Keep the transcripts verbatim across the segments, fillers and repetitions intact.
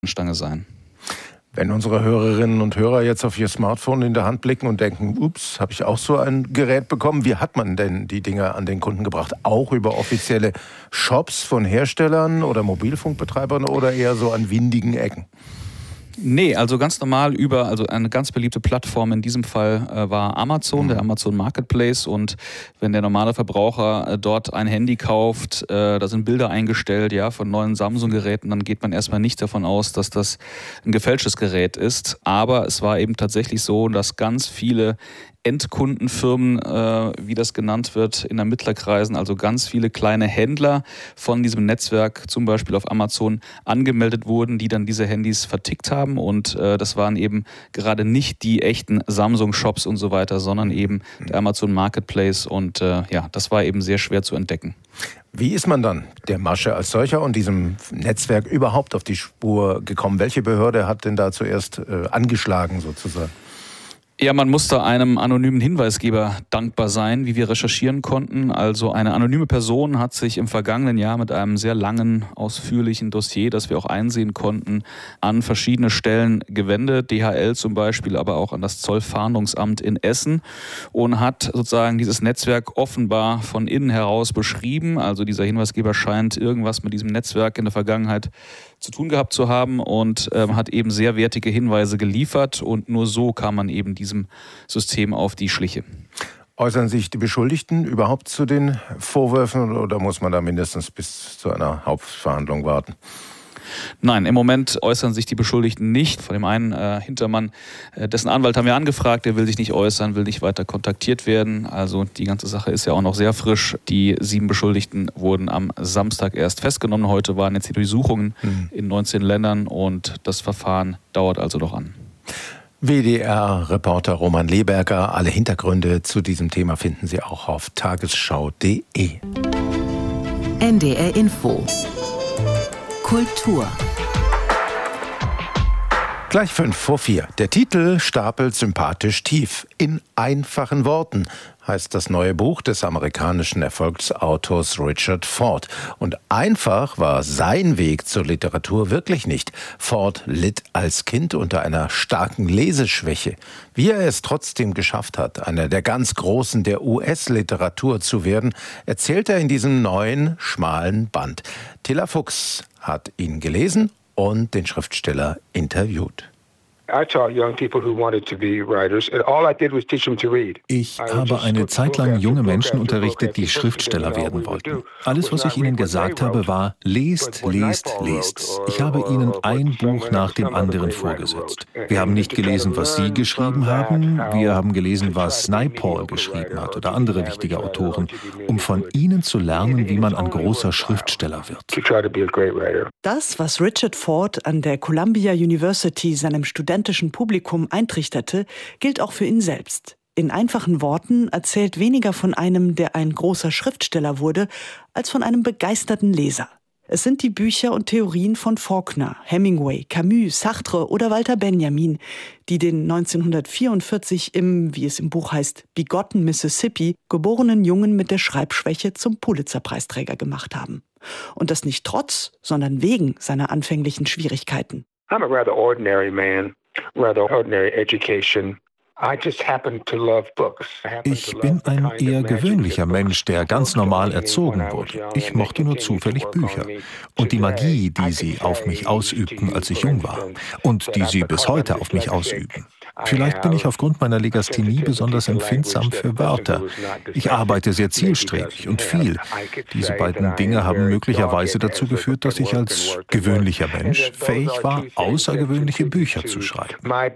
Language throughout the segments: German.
Stange sein. Wenn unsere Hörerinnen und Hörer jetzt auf ihr Smartphone in der Hand blicken und denken, ups, habe ich auch so ein Gerät bekommen, wie hat man denn die Dinger an den Kunden gebracht? Auch über offizielle Shops von Herstellern oder Mobilfunkbetreibern oder eher so an windigen Ecken? Nee, also ganz normal über, also eine ganz beliebte Plattform in diesem Fall äh, war Amazon, mhm. der Amazon Marketplace, und wenn der normale Verbraucher äh, dort ein Handy kauft, äh, da sind Bilder eingestellt, ja, von neuen Samsung-Geräten, dann geht man erstmal nicht davon aus, dass das ein gefälschtes Gerät ist, aber es war eben tatsächlich so, dass ganz viele Endkundenfirmen, äh, wie das genannt wird, in Ermittlerkreisen, also ganz viele kleine Händler von diesem Netzwerk, zum Beispiel auf Amazon, angemeldet wurden, die dann diese Handys vertickt haben. Und äh, das waren eben gerade nicht die echten Samsung-Shops und so weiter, sondern eben der Amazon Marketplace. Und äh, ja, das war eben sehr schwer zu entdecken. Wie ist man dann der Masche als solcher und diesem Netzwerk überhaupt auf die Spur gekommen? Welche Behörde hat denn da zuerst äh, angeschlagen sozusagen? Ja, man musste einem anonymen Hinweisgeber dankbar sein, wie wir recherchieren konnten. Also eine anonyme Person hat sich im vergangenen Jahr mit einem sehr langen, ausführlichen Dossier, das wir auch einsehen konnten, an verschiedene Stellen gewendet. D H L zum Beispiel, aber auch an das Zollfahndungsamt in Essen, und hat sozusagen dieses Netzwerk offenbar von innen heraus beschrieben. Also dieser Hinweisgeber scheint irgendwas mit diesem Netzwerk in der Vergangenheit zu tun gehabt zu haben und ähm, hat eben sehr wertige Hinweise geliefert, und nur so kam man eben diesem System auf die Schliche. Äußern sich die Beschuldigten überhaupt zu den Vorwürfen oder muss man da mindestens bis zu einer Hauptverhandlung warten? Nein, im Moment äußern sich die Beschuldigten nicht. Von dem einen äh, Hintermann, äh, dessen Anwalt haben wir angefragt, der will sich nicht äußern, will nicht weiter kontaktiert werden. Also die ganze Sache ist ja auch noch sehr frisch. Die sieben Beschuldigten wurden am Samstag erst festgenommen. Heute waren jetzt die Durchsuchungen mhm. in neunzehn Ländern und das Verfahren dauert also noch an. W D R-Reporter Roman Leberger. Alle Hintergründe zu diesem Thema finden Sie auch auf tagesschau punkt de. N D R Info Kultur. Gleich fünf vor vier. Der Titel stapelt sympathisch tief. In einfachen Worten heißt das neue Buch des amerikanischen Erfolgsautors Richard Ford. Und einfach war sein Weg zur Literatur wirklich nicht. Ford litt als Kind unter einer starken Leseschwäche. Wie er es trotzdem geschafft hat, einer der ganz Großen der U S-Literatur zu werden, erzählt er in diesem neuen, schmalen Band. Tilla Fuchs hat ihn gelesen und den Schriftsteller interviewt. Ich habe eine Zeit lang junge Menschen unterrichtet, die Schriftsteller werden wollten. Alles, was ich ihnen gesagt habe, war: lest, lest, lest. Ich habe ihnen ein Buch nach dem anderen vorgesetzt. Wir haben nicht gelesen, was sie geschrieben haben. Wir haben gelesen, was Naipaul geschrieben hat oder andere wichtige Autoren, um von ihnen zu lernen, wie man ein großer Schriftsteller wird. Das, was Richard Ford an der Columbia University seinem Studenten Publikum eintrichterte, gilt auch für ihn selbst. In einfachen Worten erzählt weniger von einem, der ein großer Schriftsteller wurde, als von einem begeisterten Leser. Es sind die Bücher und Theorien von Faulkner, Hemingway, Camus, Sartre oder Walter Benjamin, die den neunzehnhundertvierundvierzig im, wie es im Buch heißt, Bigotten, Mississippi, geborenen Jungen mit der Schreibschwäche zum Pulitzer-Preisträger gemacht haben. Und das nicht trotz, sondern wegen seiner anfänglichen Schwierigkeiten. I'm a rather ordinary man. Rather ordinary education. I just happen to love books. Ich bin ein eher gewöhnlicher Mensch, der ganz normal erzogen wurde. Ich mochte nur zufällig Bücher. Und die Magie, die sie auf mich ausübten, als ich jung war. Und die sie bis heute auf mich ausüben. Vielleicht bin ich aufgrund meiner Legasthenie besonders empfindsam für Wörter. Ich arbeite sehr zielstrebig und viel. Diese beiden Dinge haben möglicherweise dazu geführt, dass ich als gewöhnlicher Mensch fähig war, außergewöhnliche Bücher zu schreiben.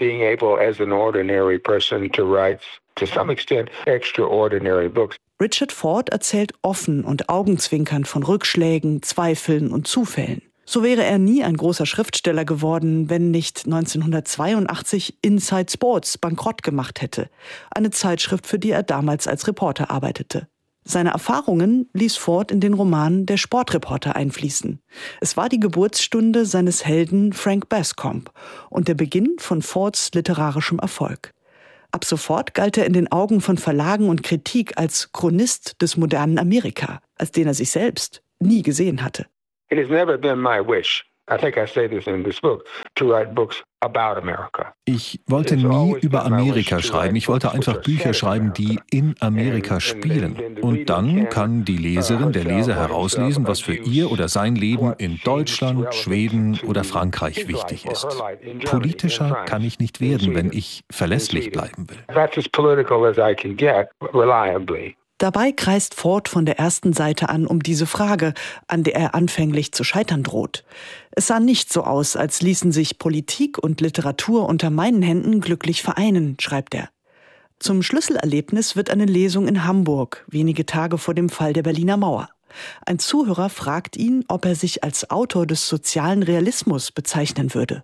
Richard Ford erzählt offen und augenzwinkernd von Rückschlägen, Zweifeln und Zufällen. So wäre er nie ein großer Schriftsteller geworden, wenn nicht neunzehnhundertzweiundachtzig Inside Sports bankrott gemacht hätte. Eine Zeitschrift, für die er damals als Reporter arbeitete. Seine Erfahrungen ließ Ford in den Roman Der Sportreporter einfließen. Es war die Geburtsstunde seines Helden Frank Bascombe und der Beginn von Fords literarischem Erfolg. Ab sofort galt er in den Augen von Verlagen und Kritik als Chronist des modernen Amerika, als den er sich selbst nie gesehen hatte. It has never been my wish Ich wollte nie über Amerika schreiben. Ich wollte einfach Bücher schreiben, die in Amerika spielen. Und dann kann die Leserin, der Leser herauslesen, was für ihr oder sein Leben in Deutschland, Schweden oder Frankreich wichtig ist. Politischer kann ich nicht werden, wenn ich verlässlich bleiben will. Dabei kreist Ford von der ersten Seite an um diese Frage, an der er anfänglich zu scheitern droht. Es sah nicht so aus, als ließen sich Politik und Literatur unter meinen Händen glücklich vereinen, schreibt er. Zum Schlüsselerlebnis wird eine Lesung in Hamburg, wenige Tage vor dem Fall der Berliner Mauer. Ein Zuhörer fragt ihn, ob er sich als Autor des sozialen Realismus bezeichnen würde.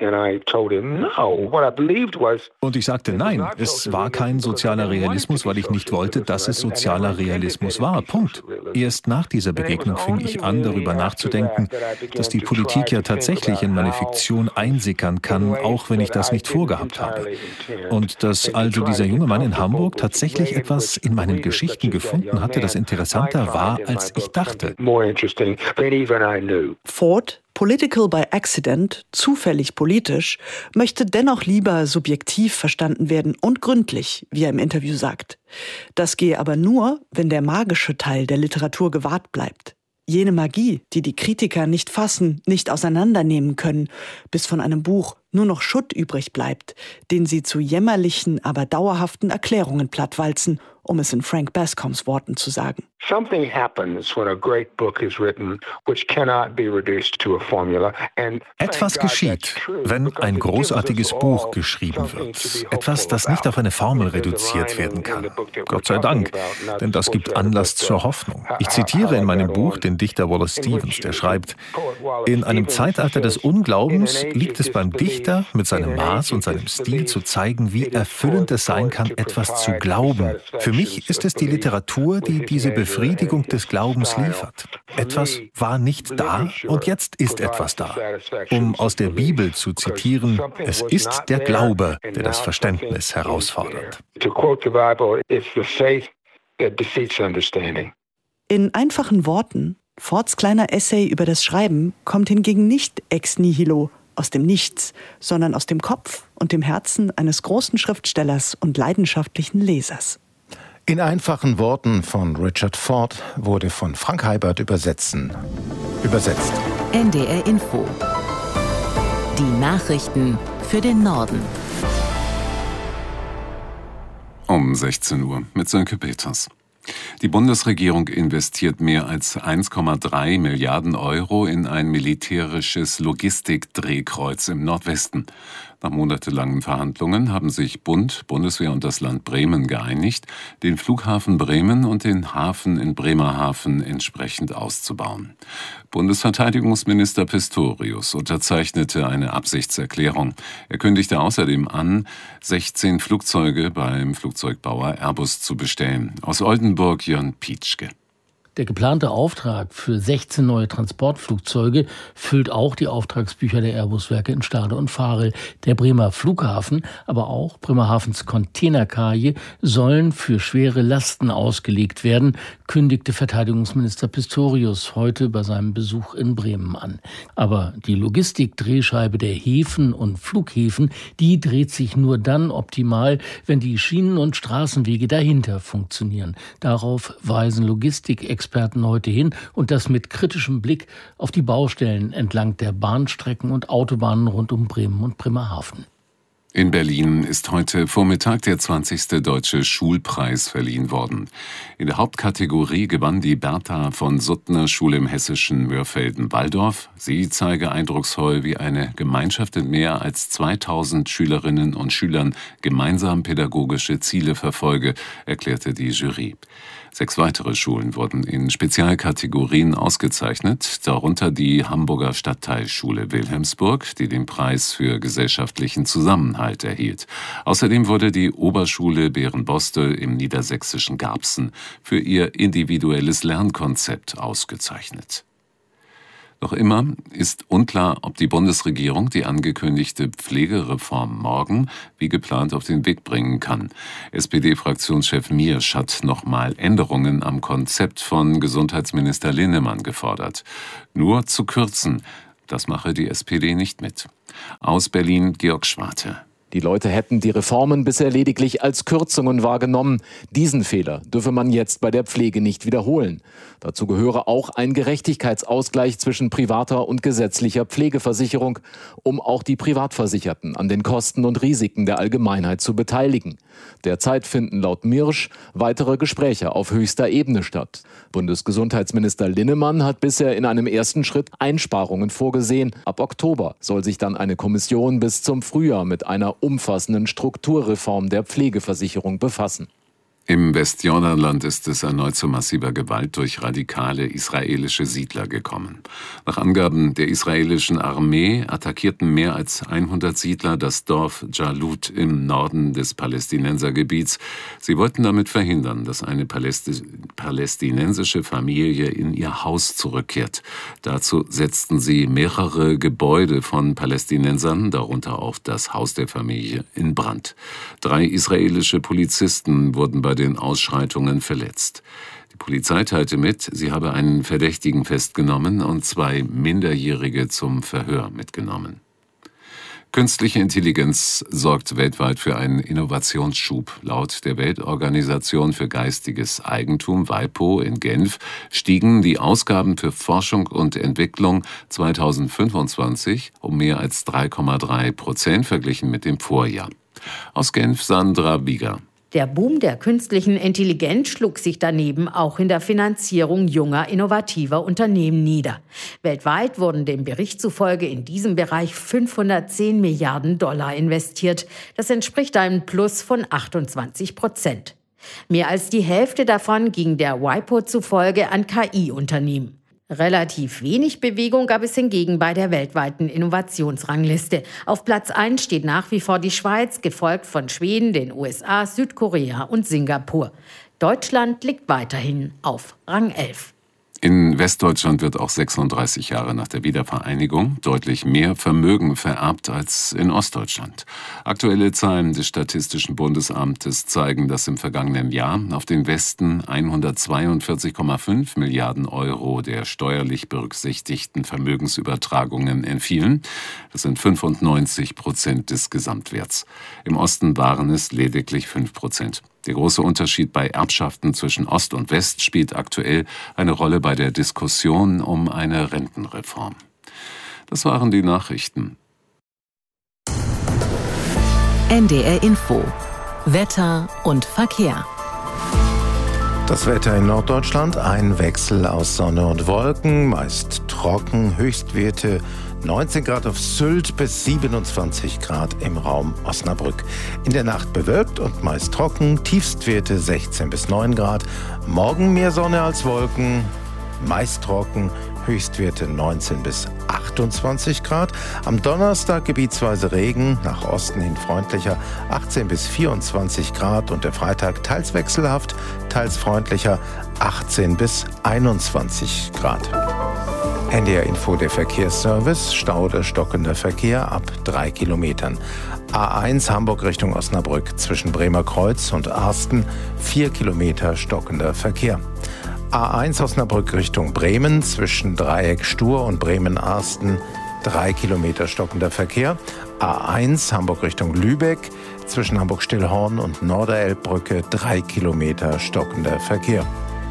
Und ich sagte nein, es war kein sozialer Realismus, weil ich nicht wollte, dass es sozialer Realismus war. Punkt. Erst nach dieser Begegnung fing ich an, darüber nachzudenken, dass die Politik ja tatsächlich in meine Fiktion einsickern kann, auch wenn ich das nicht vorgehabt habe. Und dass also dieser junge Mann in Hamburg tatsächlich etwas in meinen Geschichten gefunden hatte, das interessanter war, als ich dachte. Ford, Political by Accident, zufällig politisch, möchte dennoch lieber subjektiv verstanden werden und gründlich, wie er im Interview sagt. Das gehe aber nur, wenn der magische Teil der Literatur gewahrt bleibt. Jene Magie, die die Kritiker nicht fassen, nicht auseinandernehmen können, bis von einem Buch nur noch Schutt übrig bleibt, den sie zu jämmerlichen, aber dauerhaften Erklärungen plattwalzen, um es in Frank Bascoms Worten zu sagen. Etwas geschieht, wenn ein großartiges Buch geschrieben wird. Etwas, das nicht auf eine Formel reduziert werden kann. Gott sei Dank, denn das gibt Anlass zur Hoffnung. Ich zitiere in meinem Buch den Dichter Wallace Stevens, der schreibt: In einem Zeitalter des Unglaubens liegt es beim Dichter, mit seinem Maß und seinem Stil zu zeigen, wie erfüllend es sein kann, etwas zu glauben. Für mich ist es die Literatur, die diese Befriedigung des Glaubens liefert. Etwas war nicht da und jetzt ist etwas da. Um aus der Bibel zu zitieren, es ist der Glaube, der das Verständnis herausfordert. In einfachen Worten, Fords kleiner Essay über das Schreiben kommt hingegen nicht ex nihilo, aus dem Nichts, sondern aus dem Kopf und dem Herzen eines großen Schriftstellers und leidenschaftlichen Lesers. In einfachen Worten von Richard Ford wurde von Frank Heibert übersetzen. Übersetzt. N D R Info. Die Nachrichten für den Norden. Um sechzehn Uhr mit Sönke Peters. Die Bundesregierung investiert mehr als eins Komma drei Milliarden Euro in ein militärisches Logistikdrehkreuz im Nordwesten. Nach monatelangen Verhandlungen haben sich Bund, Bundeswehr und das Land Bremen geeinigt, den Flughafen Bremen und den Hafen in Bremerhaven entsprechend auszubauen. Bundesverteidigungsminister Pistorius unterzeichnete eine Absichtserklärung. Er kündigte außerdem an, sechzehn Flugzeuge beim Flugzeugbauer Airbus zu bestellen. Aus Oldenburg Jörn Pietschke. Der geplante Auftrag für sechzehn neue Transportflugzeuge füllt auch die Auftragsbücher der Airbus-Werke in Stade und Varel. Der Bremer Flughafen, aber auch Bremerhavens Containerkaje sollen für schwere Lasten ausgelegt werden, kündigte Verteidigungsminister Pistorius heute bei seinem Besuch in Bremen an. Aber die Logistikdrehscheibe der Häfen und Flughäfen, die dreht sich nur dann optimal, wenn die Schienen- und Straßenwege dahinter funktionieren. Darauf weisen Logistikexperten Experten heute hin und das mit kritischem Blick auf die Baustellen entlang der Bahnstrecken und Autobahnen rund um Bremen und Bremerhaven. In Berlin ist heute Vormittag der zwanzigste Deutsche Schulpreis verliehen worden. In der Hauptkategorie gewann die Bertha von Suttner Schule im hessischen Mörfelden-Walldorf. Sie zeige eindrucksvoll, wie eine Gemeinschaft in mehr als zweitausend Schülerinnen und Schülern gemeinsam pädagogische Ziele verfolge, erklärte die Jury. Sechs weitere Schulen wurden in Spezialkategorien ausgezeichnet, darunter die Hamburger Stadtteilschule Wilhelmsburg, die den Preis für gesellschaftlichen Zusammenhalt erhielt. Außerdem wurde die Oberschule Berenbostel im niedersächsischen Garbsen für ihr individuelles Lernkonzept ausgezeichnet. Noch immer ist unklar, ob die Bundesregierung die angekündigte Pflegereform morgen wie geplant auf den Weg bringen kann. S P D-Fraktionschef Miersch hat nochmal Änderungen am Konzept von Gesundheitsminister Linnemann gefordert. Nur zu kürzen, Das mache die S P D nicht mit. Aus Berlin Georg Schwarte. Die Leute hätten die Reformen bisher lediglich als Kürzungen wahrgenommen. Diesen Fehler dürfe man jetzt bei der Pflege nicht wiederholen. Dazu gehöre auch ein Gerechtigkeitsausgleich zwischen privater und gesetzlicher Pflegeversicherung, um auch die Privatversicherten an den Kosten und Risiken der Allgemeinheit zu beteiligen. Derzeit finden laut Mirsch weitere Gespräche auf höchster Ebene statt. Bundesgesundheitsminister Linnemann hat bisher in einem ersten Schritt Einsparungen vorgesehen. Ab Oktober soll sich dann eine Kommission bis zum Frühjahr mit einer umfassenden Strukturreform der Pflegeversicherung befassen. Im Westjordanland ist es erneut zu massiver Gewalt durch radikale israelische Siedler gekommen. Nach Angaben der israelischen Armee attackierten mehr als hundert Siedler das Dorf Jalut im Norden des Palästinensergebiets. Sie wollten damit verhindern, dass eine Palästi- palästinensische Familie in ihr Haus zurückkehrt. Dazu setzten sie mehrere Gebäude von Palästinensern, darunter auch das Haus der Familie, in Brand. Drei israelische Polizisten wurden bei den Ausschreitungen verletzt. Die Polizei teilte mit, sie habe einen Verdächtigen festgenommen und zwei Minderjährige zum Verhör mitgenommen. Künstliche Intelligenz sorgt weltweit für einen Innovationsschub. Laut der Weltorganisation für geistiges Eigentum, WIPO in Genf, stiegen die Ausgaben für Forschung und Entwicklung zweitausendfünfundzwanzig um mehr als drei Komma drei Prozent verglichen mit dem Vorjahr. Aus Genf Sandra Wieger. Der Boom der künstlichen Intelligenz schlug sich daneben auch in der Finanzierung junger, innovativer Unternehmen nieder. Weltweit wurden dem Bericht zufolge in diesem Bereich fünfhundertzehn Milliarden Dollar investiert. Das entspricht einem Plus von achtundzwanzig Prozent. Mehr als die Hälfte davon ging der WIPO zufolge an K I-Unternehmen. Relativ wenig Bewegung gab es hingegen bei der weltweiten Innovationsrangliste. Auf Platz eins steht nach wie vor die Schweiz, gefolgt von Schweden, den U S A, Südkorea und Singapur. Deutschland liegt weiterhin auf Rang elf. In Westdeutschland wird auch sechsunddreißig Jahre nach der Wiedervereinigung deutlich mehr Vermögen vererbt als in Ostdeutschland. Aktuelle Zahlen des Statistischen Bundesamtes zeigen, dass im vergangenen Jahr auf den Westen hundertzweiundvierzig Komma fünf Milliarden Euro der steuerlich berücksichtigten Vermögensübertragungen entfielen. Das sind fünfundneunzig Prozent des Gesamtwerts. Im Osten waren es lediglich fünf Prozent. Der große Unterschied bei Erbschaften zwischen Ost und West spielt aktuell eine Rolle bei der Diskussion um eine Rentenreform. Das waren die Nachrichten. N D R Info. Wetter und Verkehr. Das Wetter in Norddeutschland, ein Wechsel aus Sonne und Wolken, meist trocken, Höchstwerte neunzehn Grad auf Sylt bis siebenundzwanzig Grad im Raum Osnabrück. In der Nacht bewölkt und meist trocken, Tiefstwerte sechzehn bis neun Grad. Morgen mehr Sonne als Wolken, meist trocken, Höchstwerte neunzehn bis achtundzwanzig Grad. Am Donnerstag gebietsweise Regen, nach Osten hin freundlicher, achtzehn bis vierundzwanzig Grad. Und der Freitag teils wechselhaft, teils freundlicher, achtzehn bis einundzwanzig Grad. N D R Info, der Verkehrsservice, Stau oder stockender Verkehr ab drei Kilometern. A eins Hamburg Richtung Osnabrück zwischen Bremer Kreuz und Arsten, vier Kilometer stockender Verkehr. A eins Osnabrück Richtung Bremen zwischen Dreieck Stur und Bremen-Arsten, drei Kilometer stockender Verkehr. A eins Hamburg Richtung Lübeck zwischen Hamburg-Stillhorn und Norderelbbrücke, drei Kilometer stockender Verkehr.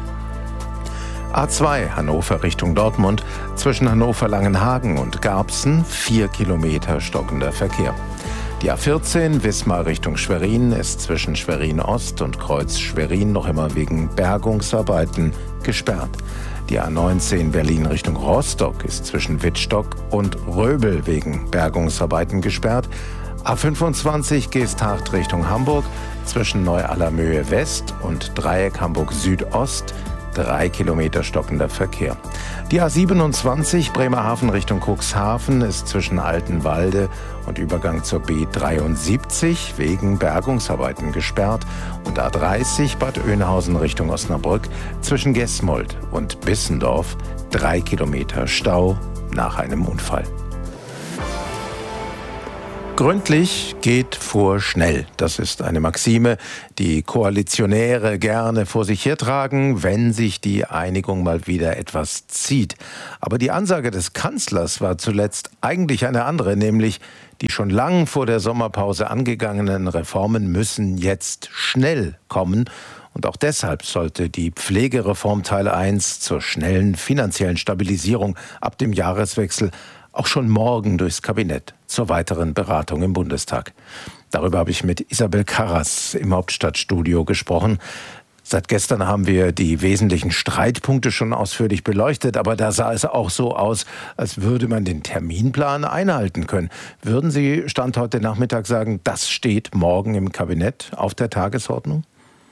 A zwei Hannover Richtung Dortmund zwischen Hannover-Langenhagen und Garbsen, vier Kilometer stockender Verkehr. Die A vierzehn Wismar Richtung Schwerin ist zwischen Schwerin-Ost und Kreuz Schwerin noch immer wegen Bergungsarbeiten gesperrt. Die A neunzehn Berlin Richtung Rostock ist zwischen Wittstock und Röbel wegen Bergungsarbeiten gesperrt. A fünfundzwanzig Geesthacht Richtung Hamburg zwischen Neu-Allermöhe West und Dreieck Hamburg Südost, drei Kilometer stockender Verkehr. Die A siebenundzwanzig Bremerhaven Richtung Cuxhaven ist zwischen Altenwalde und Übergang zur B dreiundsiebzig wegen Bergungsarbeiten gesperrt. Und A dreißig Bad Oeynhausen Richtung Osnabrück zwischen Gesmold und Bissendorf, drei Kilometer Stau nach einem Unfall. Gründlich geht vor schnell. Das ist eine Maxime, die Koalitionäre gerne vor sich hertragen, wenn sich die Einigung mal wieder etwas zieht. Aber die Ansage des Kanzlers war zuletzt eigentlich eine andere, nämlich die schon lang vor der Sommerpause angegangenen Reformen müssen jetzt schnell kommen. Und auch deshalb sollte die Pflegereform Teil eins zur schnellen finanziellen Stabilisierung ab dem Jahreswechsel auch schon morgen durchs Kabinett zur weiteren Beratung im Bundestag. Darüber habe ich mit Isabel Karras im Hauptstadtstudio gesprochen. Seit gestern haben wir die wesentlichen Streitpunkte schon ausführlich beleuchtet, aber da sah es auch so aus, als würde man den Terminplan einhalten können. Würden Sie Stand heute Nachmittag sagen, das steht morgen im Kabinett auf der Tagesordnung?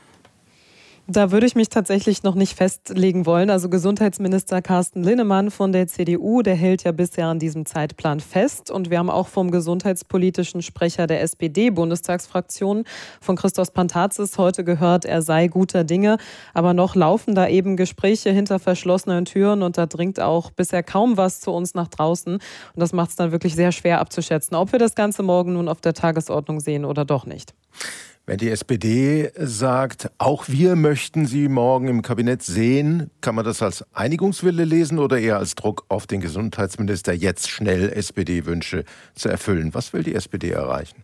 Da würde ich mich tatsächlich noch nicht festlegen wollen. Also Gesundheitsminister Carsten Linnemann von der C D U, der hält ja bisher an diesem Zeitplan fest. Und wir haben auch vom gesundheitspolitischen Sprecher der S P D-Bundestagsfraktion, von Christos Pantazis, heute gehört, er sei guter Dinge. Aber noch laufen da eben Gespräche hinter verschlossenen Türen und da dringt auch bisher kaum was zu uns nach draußen. Und das macht es dann wirklich sehr schwer abzuschätzen, ob wir das Ganze morgen nun auf der Tagesordnung sehen oder doch nicht. Wenn die S P D sagt, auch wir möchten sie morgen im Kabinett sehen, kann man das als Einigungswille lesen oder eher als Druck auf den Gesundheitsminister, jetzt schnell S P D-Wünsche zu erfüllen? Was will die S P D erreichen?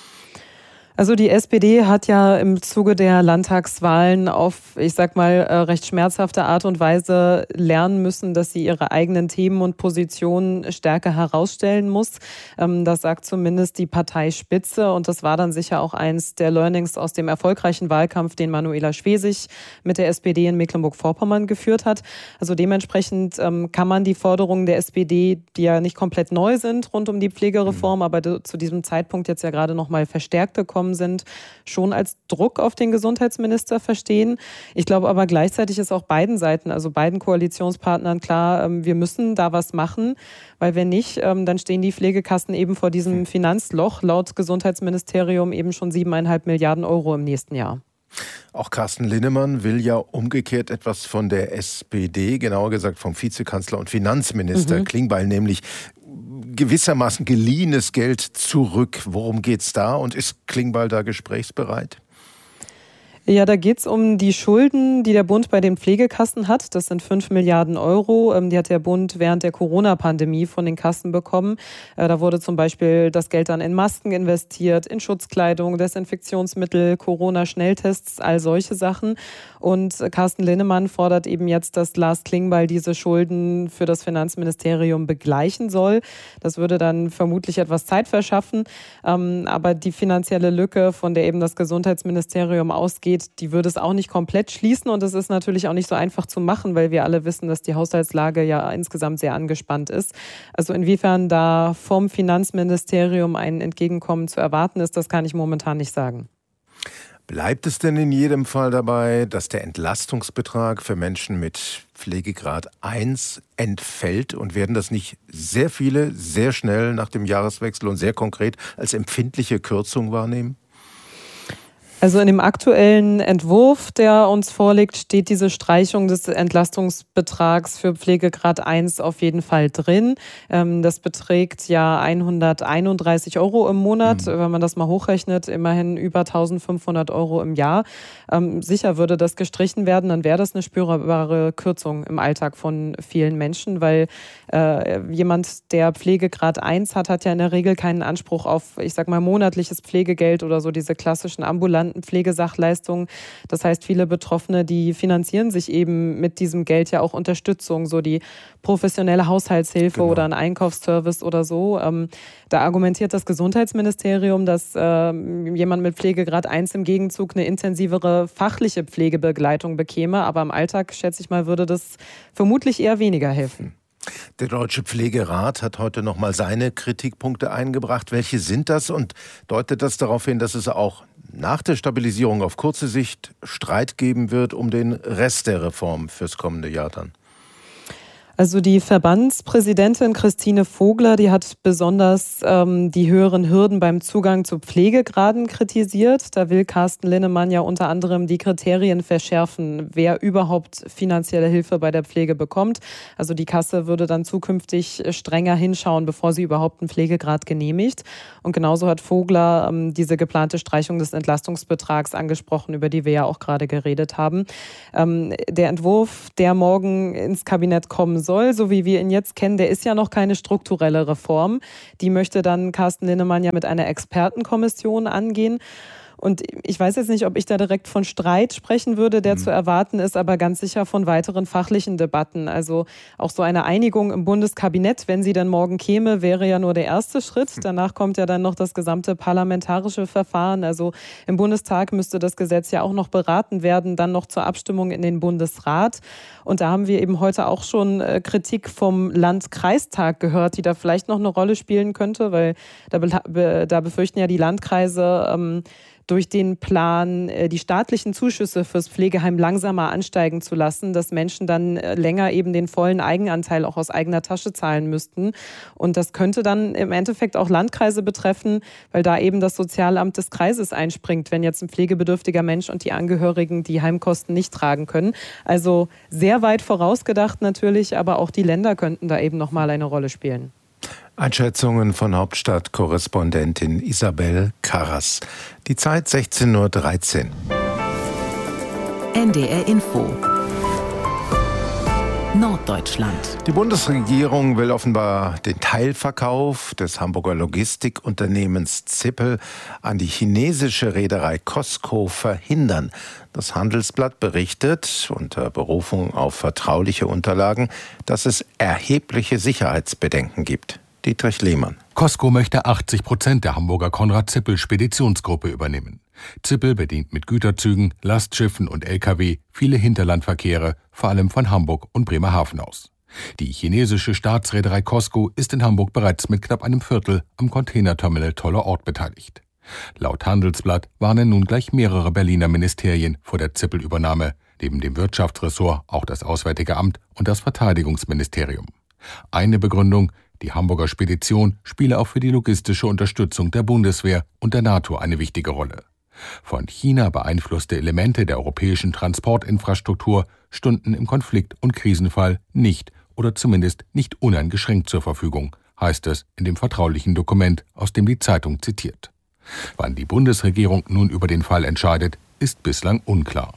Also die S P D hat ja im Zuge der Landtagswahlen auf, ich sag mal, recht schmerzhafte Art und Weise lernen müssen, dass sie ihre eigenen Themen und Positionen stärker herausstellen muss. Das sagt zumindest die Parteispitze und das war dann sicher auch eins der Learnings aus dem erfolgreichen Wahlkampf, den Manuela Schwesig mit der S P D in Mecklenburg-Vorpommern geführt hat. Also dementsprechend kann man die Forderungen der S P D, die ja nicht komplett neu sind rund um die Pflegereform, aber zu diesem Zeitpunkt jetzt ja gerade noch mal verstärkt gekommen sind, schon als Druck auf den Gesundheitsminister verstehen. Ich glaube aber gleichzeitig ist auch beiden Seiten, also beiden Koalitionspartnern klar, wir müssen da was machen, weil wenn nicht, dann stehen die Pflegekassen eben vor diesem Finanzloch, laut Gesundheitsministerium eben schon siebeneinhalb Milliarden Euro im nächsten Jahr. Auch Carsten Linnemann will ja umgekehrt etwas von der S P D, genauer gesagt vom Vizekanzler und Finanzminister mhm. Klingbeil, nämlich gewissermaßen geliehenes Geld zurück. Worum geht's da und ist Klingbeil da gesprächsbereit? Ja, da geht's um die Schulden, die der Bund bei den Pflegekassen hat. Das sind fünf Milliarden Euro. Die hat der Bund während der Corona-Pandemie von den Kassen bekommen. Da wurde zum Beispiel das Geld dann in Masken investiert, in Schutzkleidung, Desinfektionsmittel, Corona-Schnelltests, all solche Sachen. Und Carsten Linnemann fordert eben jetzt, dass Lars Klingbeil diese Schulden für das Finanzministerium begleichen soll. Das würde dann vermutlich etwas Zeit verschaffen. Aber die finanzielle Lücke, von der eben das Gesundheitsministerium ausgeht, die würde es auch nicht komplett schließen und es ist natürlich auch nicht so einfach zu machen, weil wir alle wissen, dass die Haushaltslage ja insgesamt sehr angespannt ist. Also inwiefern da vom Finanzministerium ein Entgegenkommen zu erwarten ist, das kann ich momentan nicht sagen. Bleibt es denn in jedem Fall dabei, dass der Entlastungsbetrag für Menschen mit Pflegegrad eins entfällt und werden das nicht sehr viele sehr schnell nach dem Jahreswechsel und sehr konkret als empfindliche Kürzung wahrnehmen? Also in dem aktuellen Entwurf, der uns vorliegt, steht diese Streichung des Entlastungsbetrags für Pflegegrad eins auf jeden Fall drin. Das beträgt ja hunderteinunddreißig Euro im Monat, mhm. wenn man das mal hochrechnet, immerhin über eintausendfünfhundert Euro im Jahr. Sicher würde das gestrichen werden, dann wäre das eine spürbare Kürzung im Alltag von vielen Menschen, weil äh, jemand, der Pflegegrad eins hat, hat ja in der Regel keinen Anspruch auf, ich sag mal, monatliches Pflegegeld oder so diese klassischen ambulanten Pflegesachleistungen. Das heißt, viele Betroffene, die finanzieren sich eben mit diesem Geld ja auch Unterstützung, so die professionelle Haushaltshilfe genau. oder ein Einkaufsservice oder so. Ähm, da argumentiert das Gesundheitsministerium, dass äh, jemand mit Pflegegrad eins im Gegenzug eine intensivere fachliche Pflegebegleitung bekäme, aber im Alltag, schätze ich mal, würde das vermutlich eher weniger helfen. Der Deutsche Pflegerat hat heute noch mal seine Kritikpunkte eingebracht. Welche sind das und deutet das darauf hin, dass es auch nach der Stabilisierung auf kurze Sicht Streit geben wird um den Rest der Reform fürs kommende Jahr dann? Also die Verbandspräsidentin Christine Vogler, die hat besonders ähm, die höheren Hürden beim Zugang zu Pflegegraden kritisiert. Da will Carsten Linnemann ja unter anderem die Kriterien verschärfen, wer überhaupt finanzielle Hilfe bei der Pflege bekommt. Also die Kasse würde dann zukünftig strenger hinschauen, bevor sie überhaupt einen Pflegegrad genehmigt. Und genauso hat Vogler ähm, diese geplante Streichung des Entlastungsbetrags angesprochen, über die wir ja auch gerade geredet haben. Ähm, der Entwurf, der morgen ins Kabinett kommen soll, so wie wir ihn jetzt kennen, der ist ja noch keine strukturelle Reform. Die möchte dann Carsten Linnemann ja mit einer Expertenkommission angehen. Und ich weiß jetzt nicht, ob ich da direkt von Streit sprechen würde, der mhm. zu erwarten ist, aber ganz sicher von weiteren fachlichen Debatten. Also auch so eine Einigung im Bundeskabinett, wenn sie dann morgen käme, wäre ja nur der erste Schritt. Danach kommt ja dann noch das gesamte parlamentarische Verfahren. Also im Bundestag müsste das Gesetz ja auch noch beraten werden, dann noch zur Abstimmung in den Bundesrat. Und da haben wir eben heute auch schon Kritik vom Landkreistag gehört, die da vielleicht noch eine Rolle spielen könnte, weil da, be- da befürchten ja die Landkreise, ähm, durch den Plan, die staatlichen Zuschüsse fürs Pflegeheim langsamer ansteigen zu lassen, dass Menschen dann länger eben den vollen Eigenanteil auch aus eigener Tasche zahlen müssten. Und das könnte dann im Endeffekt auch Landkreise betreffen, weil da eben das Sozialamt des Kreises einspringt, wenn jetzt ein pflegebedürftiger Mensch und die Angehörigen die Heimkosten nicht tragen können. Also sehr weit vorausgedacht natürlich, aber auch die Länder könnten da eben nochmal eine Rolle spielen. Einschätzungen von Hauptstadtkorrespondentin Isabel Karras. Die Zeit sechzehn Uhr dreizehn. N D R Info. Norddeutschland. Die Bundesregierung will offenbar den Teilverkauf des Hamburger Logistikunternehmens Zippel an die chinesische Reederei COSCO verhindern. Das Handelsblatt berichtet unter Berufung auf vertrauliche Unterlagen, dass es erhebliche Sicherheitsbedenken gibt. Dietrich Lehmann. COSCO möchte achtzig Prozent der Hamburger Konrad-Zippel-Speditionsgruppe übernehmen. Zippel bedient mit Güterzügen, Lastschiffen und L K W viele Hinterlandverkehre, vor allem von Hamburg und Bremerhaven aus. Die chinesische Staatsreederei COSCO ist in Hamburg bereits mit knapp einem Viertel am Containerterminal Toller Ort beteiligt. Laut Handelsblatt warnen nun gleich mehrere Berliner Ministerien vor der Zippel-Übernahme, neben dem Wirtschaftsressort auch das Auswärtige Amt und das Verteidigungsministerium. Eine Begründung: Die Hamburger Spedition spiele auch für die logistische Unterstützung der Bundeswehr und der NATO eine wichtige Rolle. Von China beeinflusste Elemente der europäischen Transportinfrastruktur stünden im Konflikt- und Krisenfall nicht oder zumindest nicht uneingeschränkt zur Verfügung, heißt es in dem vertraulichen Dokument, aus dem die Zeitung zitiert. Wann die Bundesregierung nun über den Fall entscheidet, ist bislang unklar.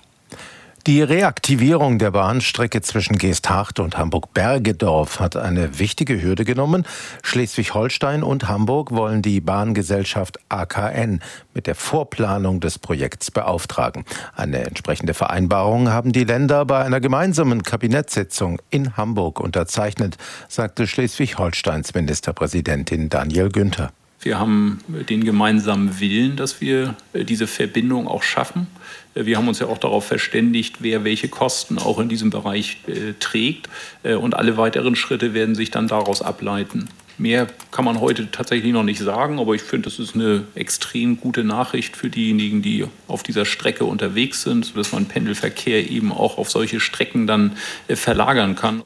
Die Reaktivierung der Bahnstrecke zwischen Geesthacht und Hamburg-Bergedorf hat eine wichtige Hürde genommen. Schleswig-Holstein und Hamburg wollen die Bahngesellschaft A K N mit der Vorplanung des Projekts beauftragen. Eine entsprechende Vereinbarung haben die Länder bei einer gemeinsamen Kabinettssitzung in Hamburg unterzeichnet, sagte Schleswig-Holsteins Ministerpräsidentin Daniel Günther. Wir haben den gemeinsamen Willen, dass wir diese Verbindung auch schaffen. Wir haben uns ja auch darauf verständigt, wer welche Kosten auch in diesem Bereich äh, trägt. Äh, und alle weiteren Schritte werden sich dann daraus ableiten. Mehr kann man heute tatsächlich noch nicht sagen, aber ich finde, das ist eine extrem gute Nachricht für diejenigen, die auf dieser Strecke unterwegs sind, dass man Pendelverkehr eben auch auf solche Strecken dann äh, verlagern kann.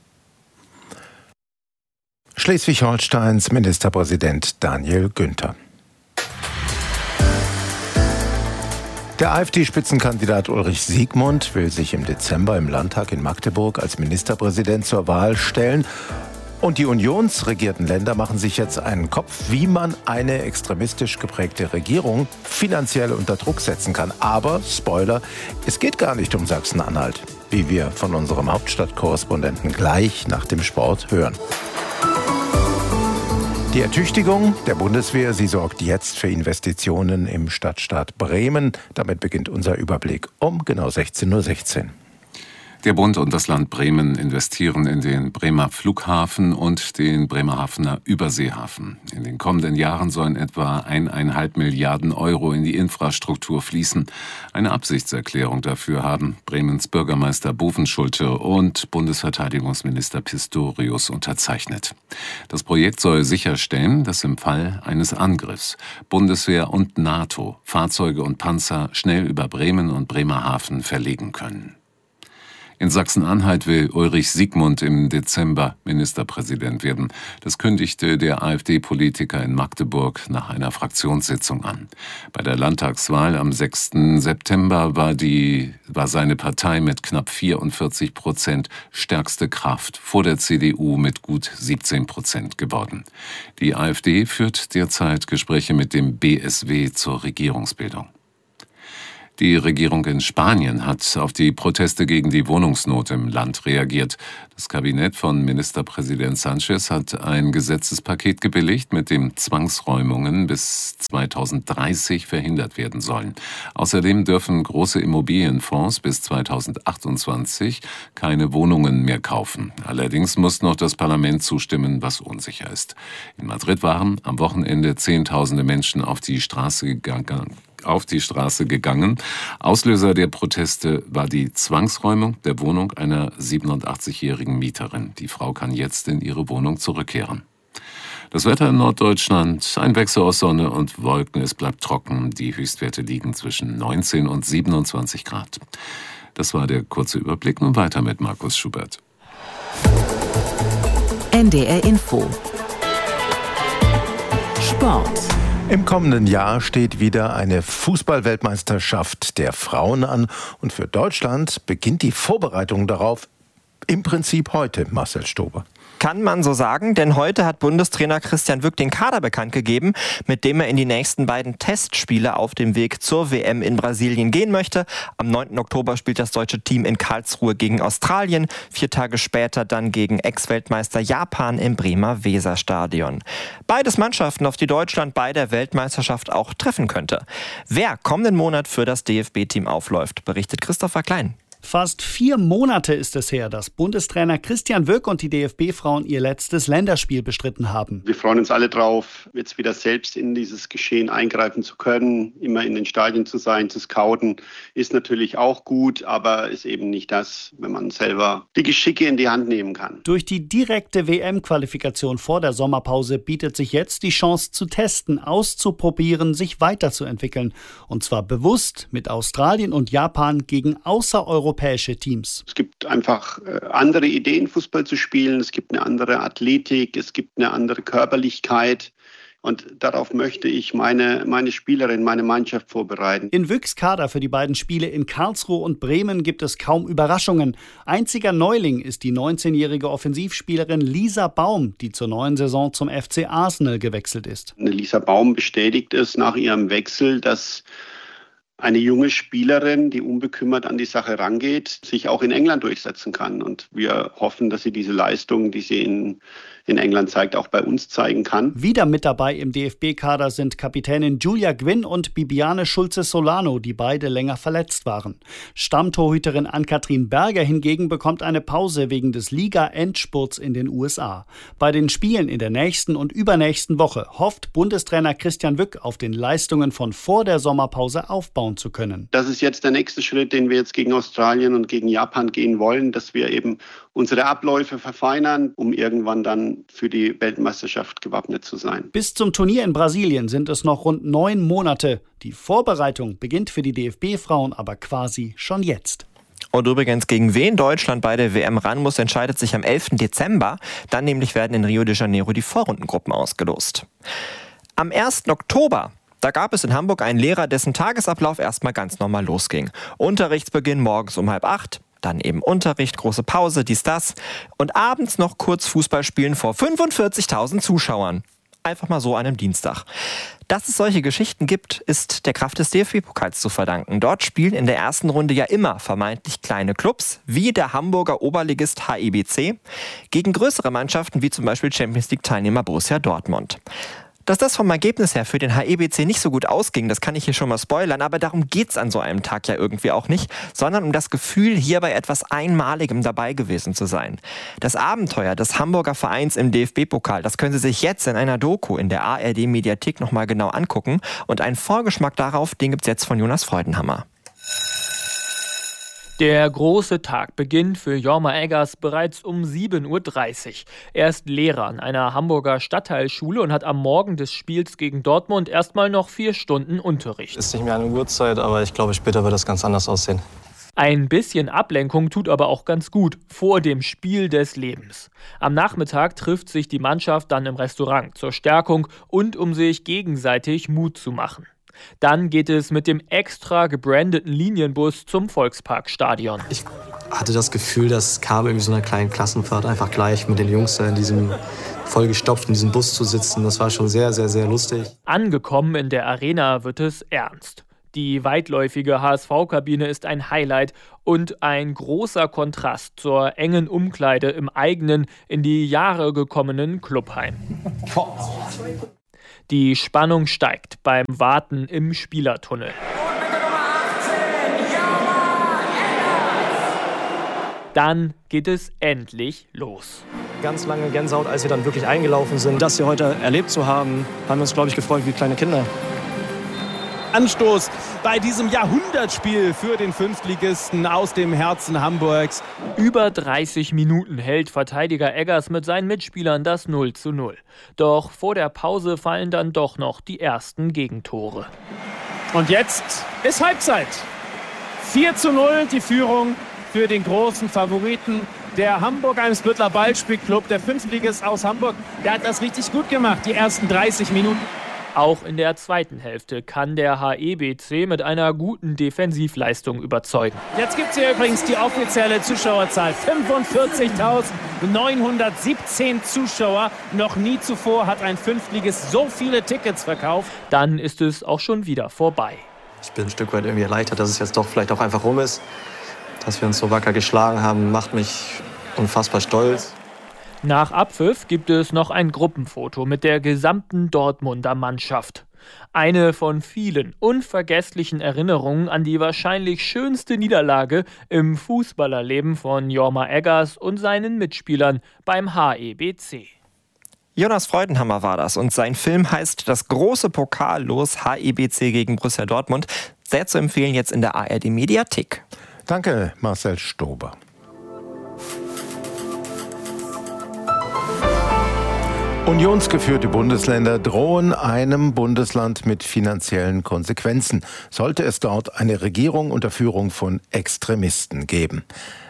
Schleswig-Holsteins Ministerpräsident Daniel Günther. Der AfD-Spitzenkandidat Ulrich Siegmund will sich im Dezember im Landtag in Magdeburg als Ministerpräsident zur Wahl stellen. Und die unionsregierten Länder machen sich jetzt einen Kopf, wie man eine extremistisch geprägte Regierung finanziell unter Druck setzen kann. Aber, Spoiler, es geht gar nicht um Sachsen-Anhalt, wie wir von unserem Hauptstadtkorrespondenten gleich nach dem Sport hören. Die Ertüchtigung der Bundeswehr, sie sorgt jetzt für Investitionen im Stadtstaat Bremen. Damit beginnt unser Überblick um genau sechzehn Uhr sechzehn. Der Bund und das Land Bremen investieren in den Bremer Flughafen und den Bremerhavener Überseehafen. In den kommenden Jahren sollen etwa eineinhalb Milliarden Euro in die Infrastruktur fließen. Eine Absichtserklärung dafür haben Bremens Bürgermeister Bovenschulte und Bundesverteidigungsminister Pistorius unterzeichnet. Das Projekt soll sicherstellen, dass im Fall eines Angriffs Bundeswehr und NATO Fahrzeuge und Panzer schnell über Bremen und Bremerhaven verlegen können. In Sachsen-Anhalt will Ulrich Siegmund im Dezember Ministerpräsident werden. Das kündigte der AfD-Politiker in Magdeburg nach einer Fraktionssitzung an. Bei der Landtagswahl am sechsten September war, die, war seine Partei mit knapp vierundvierzig Prozent stärkste Kraft, vor der C D U mit gut siebzehn Prozent geworden. Die AfD führt derzeit Gespräche mit dem B S W zur Regierungsbildung. Die Regierung in Spanien hat auf die Proteste gegen die Wohnungsnot im Land reagiert. Das Kabinett von Ministerpräsident Sánchez hat ein Gesetzespaket gebilligt, mit dem Zwangsräumungen bis zweitausenddreißig verhindert werden sollen. Außerdem dürfen große Immobilienfonds bis zweitausendachtundzwanzig keine Wohnungen mehr kaufen. Allerdings muss noch das Parlament zustimmen, was unsicher ist. In Madrid waren am Wochenende Zehntausende Menschen auf die Straße gegangen. auf die Straße gegangen. Auslöser der Proteste war die Zwangsräumung der Wohnung einer siebenundachtzigjährigen Mieterin. Die Frau kann jetzt in ihre Wohnung zurückkehren. Das Wetter in Norddeutschland, ein Wechsel aus Sonne und Wolken, es bleibt trocken. Die Höchstwerte liegen zwischen neunzehn und siebenundzwanzig Grad. Das war der kurze Überblick. Nun weiter mit Markus Schubert. N D R Info. Sport. Im kommenden Jahr steht wieder eine Fußball-Weltmeisterschaft der Frauen an und für Deutschland beginnt die Vorbereitung darauf im Prinzip heute, Marcel Stober. Kann man so sagen, denn heute hat Bundestrainer Christian Wück den Kader bekannt gegeben, mit dem er in die nächsten beiden Testspiele auf dem Weg zur W M in Brasilien gehen möchte. Am neunten Oktober spielt das deutsche Team in Karlsruhe gegen Australien, vier Tage später dann gegen Ex-Weltmeister Japan im Bremer Weserstadion. Beides Mannschaften, auf die Deutschland bei der Weltmeisterschaft auch treffen könnte. Wer kommenden Monat für das D F B-Team aufläuft, berichtet Christopher Klein. Fast vier Monate ist es her, dass Bundestrainer Christian Wück und die D F B-Frauen ihr letztes Länderspiel bestritten haben. Wir freuen uns alle drauf, jetzt wieder selbst in dieses Geschehen eingreifen zu können. Immer in den Stadien zu sein, zu scouten, ist natürlich auch gut, aber ist eben nicht das, wenn man selber die Geschicke in die Hand nehmen kann. Durch die direkte W M-Qualifikation vor der Sommerpause bietet sich jetzt die Chance zu testen, auszuprobieren, sich weiterzuentwickeln. Und zwar bewusst mit Australien und Japan gegen außereuropäische Teams. Es gibt einfach andere Ideen, Fußball zu spielen. Es gibt eine andere Athletik, es gibt eine andere Körperlichkeit. Und darauf möchte ich meine, meine Spielerin, meine Mannschaft vorbereiten. In Wücks Kader für die beiden Spiele in Karlsruhe und Bremen gibt es kaum Überraschungen. Einziger Neuling ist die neunzehnjährige Offensivspielerin Lisa Baum, die zur neuen Saison zum F C Arsenal gewechselt ist. Lisa Baum bestätigt es nach ihrem Wechsel, dass eine junge Spielerin, die unbekümmert an die Sache rangeht, sich auch in England durchsetzen kann. Und wir hoffen, dass sie diese Leistung, die sie in, in England zeigt, auch bei uns zeigen kann. Wieder mit dabei im D F B-Kader sind Kapitänin Julia Gwynn und Bibiane Schulze-Solano, die beide länger verletzt waren. Stammtorhüterin Ann-Kathrin Berger hingegen bekommt eine Pause wegen des Liga-Endspurts in den U S A. Bei den Spielen in der nächsten und übernächsten Woche hofft Bundestrainer Christian Wück auf den Leistungen von vor der Sommerpause aufbauen zu können. Das ist jetzt der nächste Schritt, den wir jetzt gegen Australien und gegen Japan gehen wollen, dass wir eben unsere Abläufe verfeinern, um irgendwann dann für die Weltmeisterschaft gewappnet zu sein. Bis zum Turnier in Brasilien sind es noch rund neun Monate. Die Vorbereitung beginnt für die D F B-Frauen aber quasi schon jetzt. Und übrigens, gegen wen Deutschland bei der W M ran muss, entscheidet sich am elften Dezember. Dann nämlich werden in Rio de Janeiro die Vorrundengruppen ausgelost. Am ersten Oktober Da gab es in Hamburg einen Lehrer, dessen Tagesablauf erstmal ganz normal losging. Unterrichtsbeginn morgens um halb acht, dann eben Unterricht, große Pause, dies, das. Und abends noch kurz Fußball spielen vor fünfundvierzigtausend Zuschauern. Einfach mal so an einem Dienstag. Dass es solche Geschichten gibt, ist der Kraft des D F B-Pokals zu verdanken. Dort spielen in der ersten Runde ja immer vermeintlich kleine Clubs, wie der Hamburger Oberligist H I B C, gegen größere Mannschaften wie zum Beispiel Champions-League-Teilnehmer Borussia Dortmund. Dass das vom Ergebnis her für den H E B C nicht so gut ausging, das kann ich hier schon mal spoilern, aber darum geht's an so einem Tag ja irgendwie auch nicht, sondern um das Gefühl, hier bei etwas Einmaligem dabei gewesen zu sein. Das Abenteuer des Hamburger Vereins im D F B-Pokal, das können Sie sich jetzt in einer Doku in der A R D-Mediathek nochmal genau angucken und einen Vorgeschmack darauf, den gibt's jetzt von Jonas Freudenhammer. Der große Tag beginnt für Jorma Eggers bereits um sieben Uhr dreißig. Er ist Lehrer an einer Hamburger Stadtteilschule und hat am Morgen des Spiels gegen Dortmund erstmal noch vier Stunden Unterricht. Ist nicht mehr eine Uhrzeit, aber ich glaube, später wird das ganz anders aussehen. Ein bisschen Ablenkung tut aber auch ganz gut vor dem Spiel des Lebens. Am Nachmittag trifft sich die Mannschaft dann im Restaurant zur Stärkung und um sich gegenseitig Mut zu machen. Dann geht es mit dem extra gebrandeten Linienbus zum Volksparkstadion. Ich hatte das Gefühl, das kam irgendwie so einer kleinen Klassenfahrt, einfach gleich mit den Jungs in diesem vollgestopft in diesem Bus zu sitzen. Das war schon sehr, sehr, sehr lustig. Angekommen in der Arena wird es ernst. Die weitläufige H S V-Kabine ist ein Highlight und ein großer Kontrast zur engen Umkleide im eigenen, in die Jahre gekommenen Clubheim. Die Spannung steigt beim Warten im Spielertunnel. Dann geht es endlich los. Ganz lange Gänsehaut, als wir dann wirklich eingelaufen sind. Das hier heute erlebt zu haben, haben wir uns, glaube ich, gefreut wie kleine Kinder. Anstoß bei diesem Jahrhundertspiel für den Fünftligisten aus dem Herzen Hamburgs. Über dreißig Minuten hält Verteidiger Eggers mit seinen Mitspielern das null zu null. Doch vor der Pause fallen dann doch noch die ersten Gegentore. Und jetzt ist Halbzeit. vier zu null die Führung für den großen Favoriten. Der Hamburg-Eimsbütteler Ballspielclub, der Fünftligist aus Hamburg, der hat das richtig gut gemacht, die ersten dreißig Minuten. Auch in der zweiten Hälfte kann der H E B C mit einer guten Defensivleistung überzeugen. Jetzt gibt es hier übrigens die offizielle Zuschauerzahl. fünfundvierzigtausendneunhundertsiebzehn Zuschauer. Noch nie zuvor hat ein Fünftligist so viele Tickets verkauft. Dann ist es auch schon wieder vorbei. Ich bin ein Stück weit irgendwie erleichtert, dass es jetzt doch vielleicht auch einfach rum ist. Dass wir uns so wacker geschlagen haben, macht mich unfassbar stolz. Nach Abpfiff gibt es noch ein Gruppenfoto mit der gesamten Dortmunder Mannschaft. Eine von vielen unvergesslichen Erinnerungen an die wahrscheinlich schönste Niederlage im Fußballerleben von Jorma Eggers und seinen Mitspielern beim H E B C. Jonas Freudenhammer war das und sein Film heißt Das große Pokallos H E B C gegen Borussia Dortmund. Sehr zu empfehlen jetzt in der A R D Mediathek. Danke, Marcel Stober. Unionsgeführte Bundesländer drohen einem Bundesland mit finanziellen Konsequenzen, sollte es dort eine Regierung unter Führung von Extremisten geben.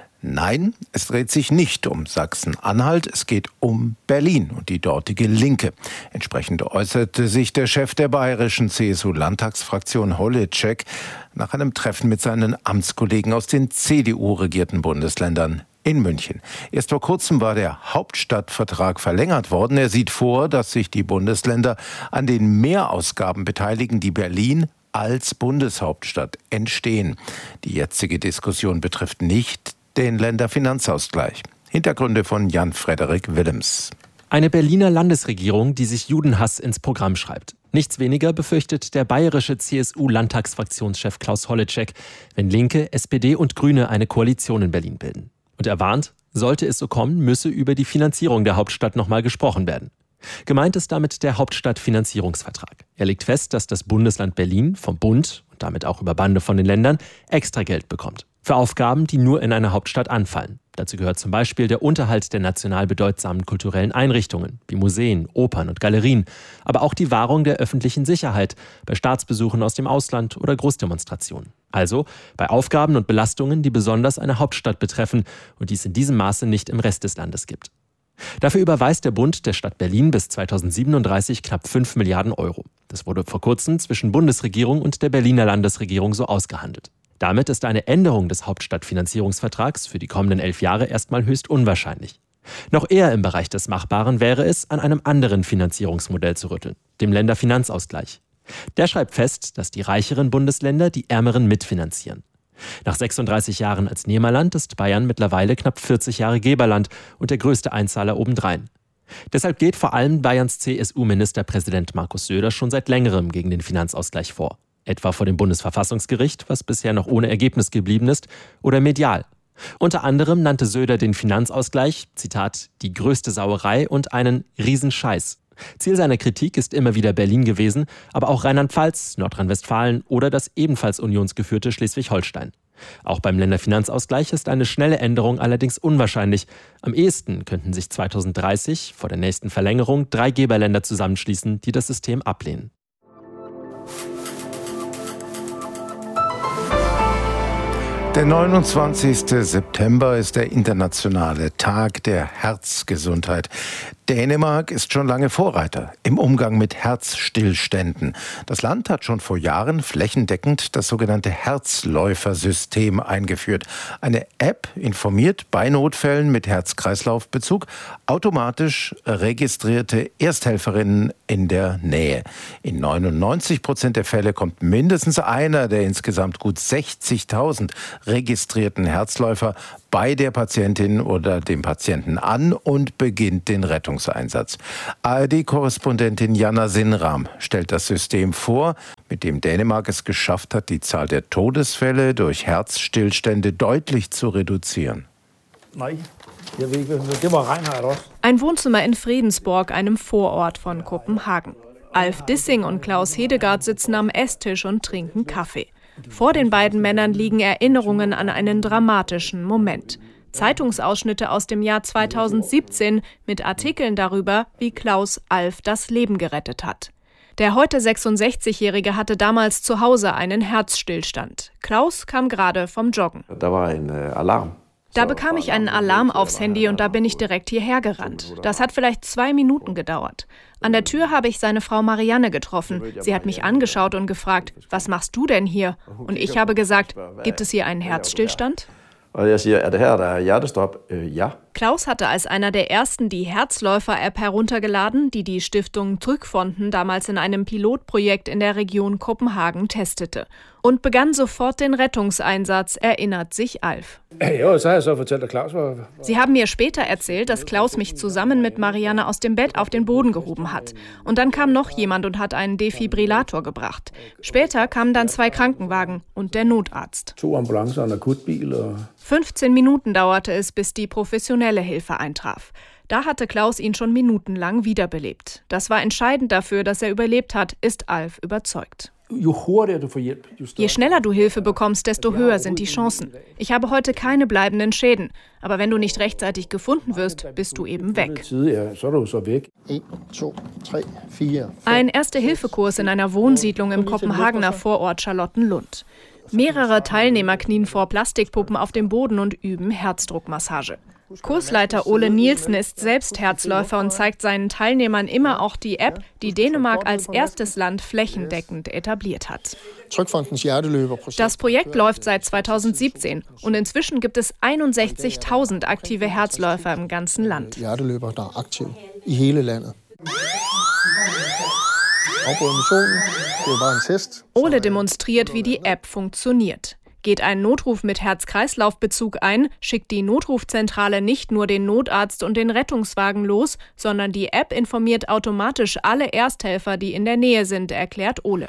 Nein, es dreht sich nicht um Sachsen-Anhalt, es geht um Berlin und die dortige Linke. Entsprechend äußerte sich der Chef der bayerischen C S U-Landtagsfraktion Holitschek nach einem Treffen mit seinen Amtskollegen aus den C D U-regierten Bundesländern in München. Erst vor kurzem war der Hauptstadtvertrag verlängert worden. Er sieht vor, dass sich die Bundesländer an den Mehrausgaben beteiligen, die Berlin als Bundeshauptstadt entstehen. Die jetzige Diskussion betrifft nicht den Länderfinanzausgleich. Hintergründe von Jan-Frederik Willems. Eine Berliner Landesregierung, die sich Judenhass ins Programm schreibt. Nichts weniger befürchtet der bayerische C S U-Landtagsfraktionschef Klaus Holitschek, wenn Linke, S P D und Grüne eine Koalition in Berlin bilden. Und er warnt, sollte es so kommen, müsse über die Finanzierung der Hauptstadt nochmal gesprochen werden. Gemeint ist damit der Hauptstadtfinanzierungsvertrag. Er legt fest, dass das Bundesland Berlin vom Bund und damit auch über Bande von den Ländern extra Geld bekommt. Für Aufgaben, die nur in einer Hauptstadt anfallen. Dazu gehört zum Beispiel der Unterhalt der national bedeutsamen kulturellen Einrichtungen, wie Museen, Opern und Galerien, aber auch die Wahrung der öffentlichen Sicherheit bei Staatsbesuchen aus dem Ausland oder Großdemonstrationen. Also bei Aufgaben und Belastungen, die besonders eine Hauptstadt betreffen und die es in diesem Maße nicht im Rest des Landes gibt. Dafür überweist der Bund der Stadt Berlin bis zweitausendsiebenunddreißig knapp fünf Milliarden Euro. Das wurde vor kurzem zwischen Bundesregierung und der Berliner Landesregierung so ausgehandelt. Damit ist eine Änderung des Hauptstadtfinanzierungsvertrags für die kommenden elf Jahre erstmal höchst unwahrscheinlich. Noch eher im Bereich des Machbaren wäre es, an einem anderen Finanzierungsmodell zu rütteln, dem Länderfinanzausgleich. Der schreibt fest, dass die reicheren Bundesländer die ärmeren mitfinanzieren. Nach sechsunddreißig Jahren als Nehmerland ist Bayern mittlerweile knapp vierzig Jahre Geberland und der größte Einzahler obendrein. Deshalb geht vor allem Bayerns C S U-Ministerpräsident Markus Söder schon seit längerem gegen den Finanzausgleich vor. Etwa vor dem Bundesverfassungsgericht, was bisher noch ohne Ergebnis geblieben ist, oder medial. Unter anderem nannte Söder den Finanzausgleich, Zitat, die größte Sauerei und einen Riesenscheiß. Ziel seiner Kritik ist immer wieder Berlin gewesen, aber auch Rheinland-Pfalz, Nordrhein-Westfalen oder das ebenfalls unionsgeführte Schleswig-Holstein. Auch beim Länderfinanzausgleich ist eine schnelle Änderung allerdings unwahrscheinlich. Am ehesten könnten sich zweitausenddreißig, vor der nächsten Verlängerung, drei Geberländer zusammenschließen, die das System ablehnen. Der neunundzwanzigste September ist der internationale Tag der Herzgesundheit. Dänemark ist schon lange Vorreiter im Umgang mit Herzstillständen. Das Land hat schon vor Jahren flächendeckend das sogenannte Herzläufersystem eingeführt. Eine App informiert bei Notfällen mit Herz-Kreislauf-Bezug automatisch registrierte Ersthelferinnen in der Nähe. In neunundneunzig Prozent der Fälle kommt mindestens einer der insgesamt gut sechzigtausend registrierten Herzläufer bei der Patientin oder dem Patienten an und beginnt den Rettungseinsatz. A R D-Korrespondentin Janna Sinram stellt das System vor, mit dem Dänemark es geschafft hat, die Zahl der Todesfälle durch Herzstillstände deutlich zu reduzieren. Ein Wohnzimmer in Fredensborg, einem Vorort von Kopenhagen. Alf Dissing und Klaus Hedegaard sitzen am Esstisch und trinken Kaffee. Vor den beiden Männern liegen Erinnerungen an einen dramatischen Moment. Zeitungsausschnitte aus dem Jahr zweitausendsiebzehn mit Artikeln darüber, wie Klaus Alf das Leben gerettet hat. Der heute sechsundsechzigjährige hatte damals zu Hause einen Herzstillstand. Klaus kam gerade vom Joggen. Da war ein äh, Alarm. Da bekam ich einen Alarm aufs Handy und da bin ich direkt hierher gerannt. Das hat vielleicht zwei Minuten gedauert. An der Tür habe ich seine Frau Marianne getroffen. Sie hat mich angeschaut und gefragt, was machst du denn hier? Und ich habe gesagt, gibt es hier einen Herzstillstand? Klaus hatte als einer der ersten die Herzläufer-App heruntergeladen, die die Stiftung Trygfonden damals in einem Pilotprojekt in der Region Kopenhagen testete. Und begann sofort den Rettungseinsatz, erinnert sich Alf. Sie haben mir später erzählt, dass Klaus mich zusammen mit Marianne aus dem Bett auf den Boden gehoben hat. Und dann kam noch jemand und hat einen Defibrillator gebracht. Später kamen dann zwei Krankenwagen und der Notarzt. fünfzehn Minuten dauerte es, bis die professionelle Hilfe eintraf. Da hatte Klaus ihn schon minutenlang wiederbelebt. Das war entscheidend dafür, dass er überlebt hat, ist Alf überzeugt. Je schneller du Hilfe bekommst, desto höher sind die Chancen. Ich habe heute keine bleibenden Schäden. Aber wenn du nicht rechtzeitig gefunden wirst, bist du eben weg. Ein Erste-Hilfe-Kurs in einer Wohnsiedlung im Kopenhagener Vorort Charlottenlund. Mehrere Teilnehmer knien vor Plastikpuppen auf dem Boden und üben Herzdruckmassage. Kursleiter Ole Nielsen ist selbst Herzläufer und zeigt seinen Teilnehmern immer auch die App, die Dänemark als erstes Land flächendeckend etabliert hat. Das Projekt läuft seit zweitausendsiebzehn und inzwischen gibt es einundsechzigtausend aktive Herzläufer im ganzen Land. Ole demonstriert, wie die App funktioniert. Geht ein Notruf mit Herz-Kreislauf-Bezug ein, schickt die Notrufzentrale nicht nur den Notarzt und den Rettungswagen los, sondern die App informiert automatisch alle Ersthelfer, die in der Nähe sind, erklärt Ole.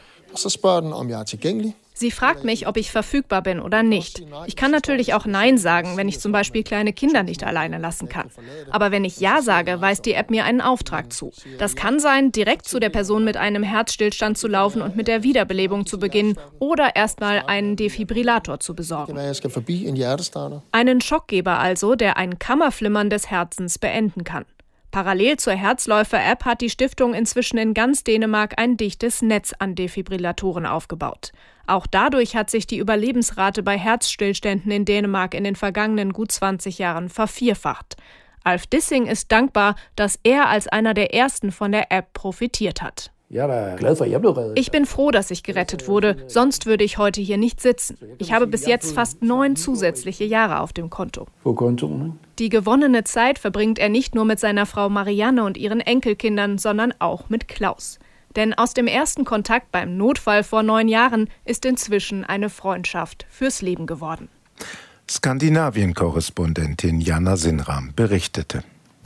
Sie fragt mich, ob ich verfügbar bin oder nicht. Ich kann natürlich auch Nein sagen, wenn ich zum Beispiel kleine Kinder nicht alleine lassen kann. Aber wenn ich Ja sage, weist die App mir einen Auftrag zu. Das kann sein, direkt zu der Person mit einem Herzstillstand zu laufen und mit der Wiederbelebung zu beginnen oder erstmal einen Defibrillator zu besorgen. Einen Schockgeber also, der ein Kammerflimmern des Herzens beenden kann. Parallel zur Herzläufer-App hat die Stiftung inzwischen in ganz Dänemark ein dichtes Netz an Defibrillatoren aufgebaut. Auch dadurch hat sich die Überlebensrate bei Herzstillständen in Dänemark in den vergangenen gut zwanzig Jahren vervierfacht. Alf Dissing ist dankbar, dass er als einer der ersten von der App profitiert hat. Ich bin froh, dass ich gerettet wurde, sonst würde ich heute hier nicht sitzen. Ich habe bis jetzt fast neun zusätzliche Jahre auf dem Konto. Die gewonnene Zeit verbringt er nicht nur mit seiner Frau Marianne und ihren Enkelkindern, sondern auch mit Klaus. Denn aus dem ersten Kontakt beim Notfall vor neun Jahren ist inzwischen eine Freundschaft fürs Leben geworden. Skandinavien-Korrespondentin Janna Sinram berichtete.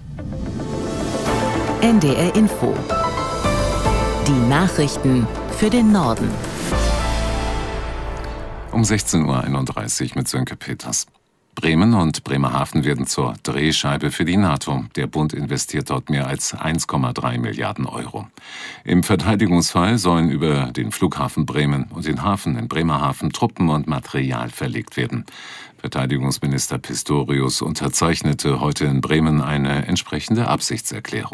N D R Info. Die Nachrichten für den Norden. Um sechzehn Uhr einunddreißig mit Sönke Peters. Bremen und Bremerhaven werden zur Drehscheibe für die NATO. Der Bund investiert dort mehr als eins Komma drei Milliarden Euro. Im Verteidigungsfall sollen über den Flughafen Bremen und den Hafen in Bremerhaven Truppen und Material verlegt werden. Verteidigungsminister Pistorius unterzeichnete heute in Bremen eine entsprechende Absichtserklärung.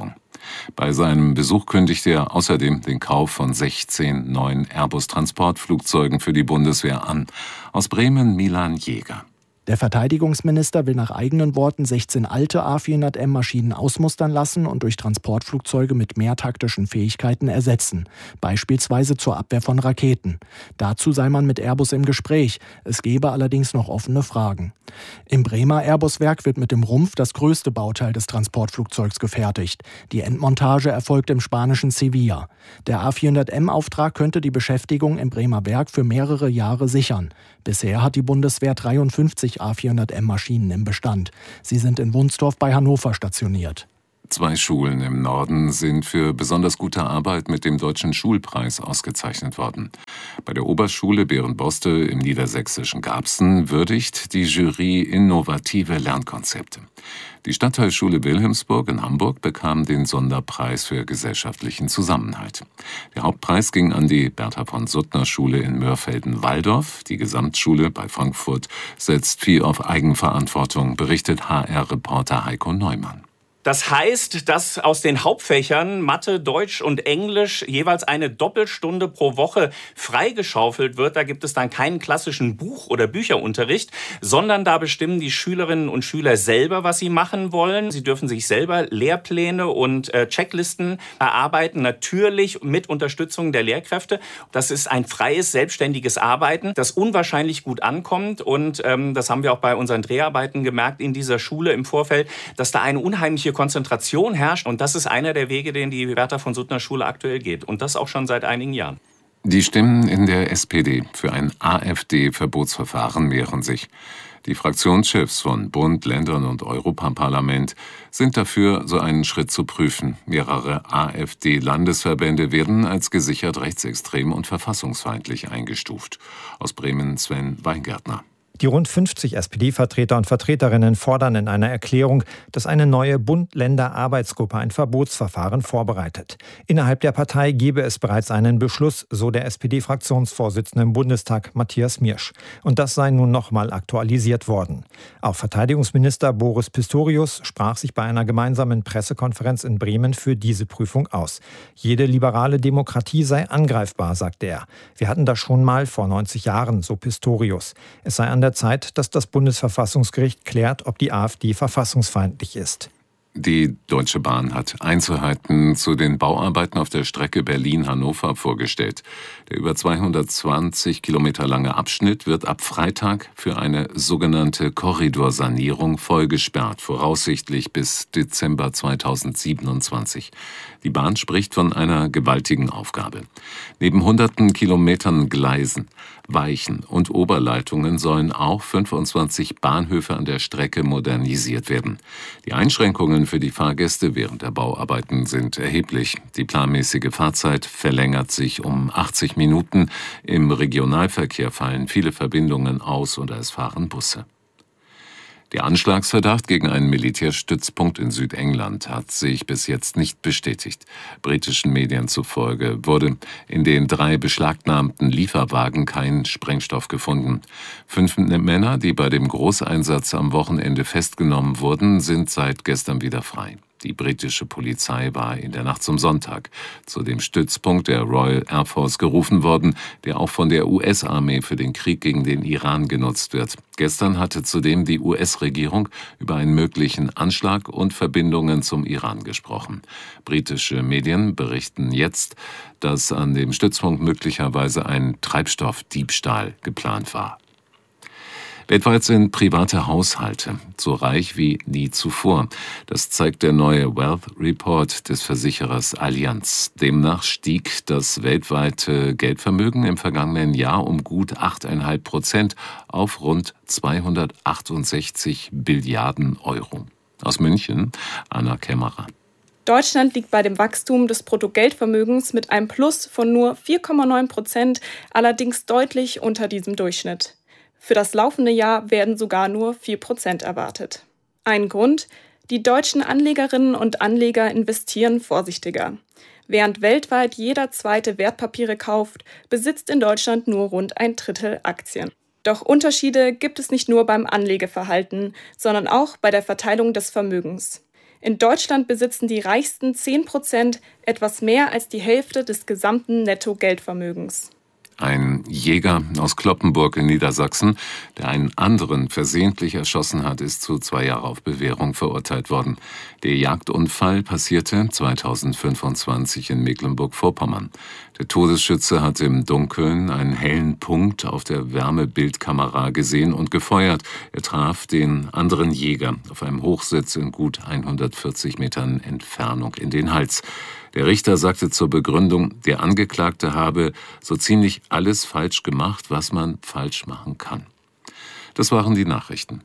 Bei seinem Besuch kündigte er außerdem den Kauf von sechzehn neuen Airbus-Transportflugzeugen für die Bundeswehr an. Aus Bremen Milan Jäger. Der Verteidigungsminister will nach eigenen Worten sechzehn alte A vierhundert M Maschinen ausmustern lassen und durch Transportflugzeuge mit mehr taktischen Fähigkeiten ersetzen, beispielsweise zur Abwehr von Raketen. Dazu sei man mit Airbus im Gespräch, es gebe allerdings noch offene Fragen. Im Bremer Airbus-Werk wird mit dem Rumpf das größte Bauteil des Transportflugzeugs gefertigt. Die Endmontage erfolgt im spanischen Sevilla. Der A vierhundert M-Auftrag könnte die Beschäftigung im Bremer Werk für mehrere Jahre sichern. Bisher hat die Bundeswehr dreiundfünfzig A vierhundert M Maschinen im Bestand. Sie sind in Wunstorf bei Hannover stationiert. Zwei Schulen im Norden sind für besonders gute Arbeit mit dem Deutschen Schulpreis ausgezeichnet worden. Bei der Oberschule Berenboste im niedersächsischen Garbsen würdigt die Jury innovative Lernkonzepte. Die Stadtteilschule Wilhelmsburg in Hamburg bekam den Sonderpreis für gesellschaftlichen Zusammenhalt. Der Hauptpreis ging an die Bertha von Suttner Schule in Mörfelden-Walldorf. Die Gesamtschule bei Frankfurt setzt viel auf Eigenverantwortung, berichtet H R-Reporter Heiko Neumann. Das heißt, dass aus den Hauptfächern Mathe, Deutsch und Englisch jeweils eine Doppelstunde pro Woche freigeschaufelt wird. Da gibt es dann keinen klassischen Buch- oder Bücherunterricht, sondern da bestimmen die Schülerinnen und Schüler selber, was sie machen wollen. Sie dürfen sich selber Lehrpläne und äh, Checklisten erarbeiten, natürlich mit Unterstützung der Lehrkräfte. Das ist ein freies, selbstständiges Arbeiten, das unwahrscheinlich gut ankommt. Und ähm, das haben wir auch bei unseren Dreharbeiten gemerkt in dieser Schule im Vorfeld, dass da eine unheimliche Konzentration herrscht. Und das ist einer der Wege, den die Bertha von Suttner Schule aktuell geht. Und das auch schon seit einigen Jahren. Die Stimmen in der S P D für ein AfD-Verbotsverfahren mehren sich. Die Fraktionschefs von Bund, Ländern und Europaparlament sind dafür, so einen Schritt zu prüfen. Mehrere AfD-Landesverbände werden als gesichert rechtsextrem und verfassungsfeindlich eingestuft. Aus Bremen Sven Weingärtner. Die rund fünfzig S P D-Vertreter und Vertreterinnen fordern in einer Erklärung, dass eine neue Bund-Länder-Arbeitsgruppe ein Verbotsverfahren vorbereitet. Innerhalb der Partei gebe es bereits einen Beschluss, so der S P D-Fraktionsvorsitzende im Bundestag Matthias Miersch. Und das sei nun nochmal aktualisiert worden. Auch Verteidigungsminister Boris Pistorius sprach sich bei einer gemeinsamen Pressekonferenz in Bremen für diese Prüfung aus. Jede liberale Demokratie sei angreifbar, sagte er. Wir hatten das schon mal vor neunzig Jahren, so Pistorius. Es sei an der Zeit, dass das Bundesverfassungsgericht klärt, ob die AfD verfassungsfeindlich ist. Die Deutsche Bahn hat Einzelheiten zu den Bauarbeiten auf der Strecke Berlin-Hannover vorgestellt. Der über zweihundertzwanzig Kilometer lange Abschnitt wird ab Freitag für eine sogenannte Korridorsanierung voll gesperrt, voraussichtlich bis Dezember zweitausendsiebenundzwanzig. Die Bahn spricht von einer gewaltigen Aufgabe. Neben hunderten Kilometern Gleisen, Weichen und Oberleitungen sollen auch fünfundzwanzig Bahnhöfe an der Strecke modernisiert werden. Die Einschränkungen für die Fahrgäste während der Bauarbeiten sind erheblich. Die planmäßige Fahrzeit verlängert sich um achtzig Minuten. Im Regionalverkehr fallen viele Verbindungen aus oder es fahren Busse. Der Anschlagsverdacht gegen einen Militärstützpunkt in Südengland hat sich bis jetzt nicht bestätigt. Britischen Medien zufolge wurde in den drei beschlagnahmten Lieferwagen kein Sprengstoff gefunden. Fünf Männer, die bei dem Großeinsatz am Wochenende festgenommen wurden, sind seit gestern wieder frei. Die britische Polizei war in der Nacht zum Sonntag zu dem Stützpunkt der Royal Air Force gerufen worden, der auch von der U S-Armee für den Krieg gegen den Iran genutzt wird. Gestern hatte zudem die U S-Regierung über einen möglichen Anschlag und Verbindungen zum Iran gesprochen. Britische Medien berichten jetzt, dass an dem Stützpunkt möglicherweise ein Treibstoffdiebstahl geplant war. Weltweit sind private Haushalte so reich wie nie zuvor. Das zeigt der neue Wealth Report des Versicherers Allianz. Demnach stieg das weltweite Geldvermögen im vergangenen Jahr um gut acht Komma fünf Prozent auf rund zweihundertachtundsechzig Billiarden Euro. Aus München, Anna Kämmerer. Deutschland liegt bei dem Wachstum des Bruttogeldvermögens mit einem Plus von nur vier Komma neun Prozent, allerdings deutlich unter diesem Durchschnitt. Für das laufende Jahr werden sogar nur vier Prozent erwartet. Ein Grund: die deutschen Anlegerinnen und Anleger investieren vorsichtiger. Während weltweit jeder zweite Wertpapiere kauft, besitzt in Deutschland nur rund ein Drittel Aktien. Doch Unterschiede gibt es nicht nur beim Anlegeverhalten, sondern auch bei der Verteilung des Vermögens. In Deutschland besitzen die reichsten zehn Prozent etwas mehr als die Hälfte des gesamten Nettogeldvermögens. Ein Jäger aus Cloppenburg in Niedersachsen, der einen anderen versehentlich erschossen hat, ist zu zwei Jahren auf Bewährung verurteilt worden. Der Jagdunfall passierte zweitausendfünfundzwanzig in Mecklenburg-Vorpommern. Der Todesschütze hatte im Dunkeln einen hellen Punkt auf der Wärmebildkamera gesehen und gefeuert. Er traf den anderen Jäger auf einem Hochsitz in gut hundertvierzig Metern Entfernung in den Hals. Der Richter sagte zur Begründung, der Angeklagte habe so ziemlich alles falsch gemacht, was man falsch machen kann. Das waren die Nachrichten.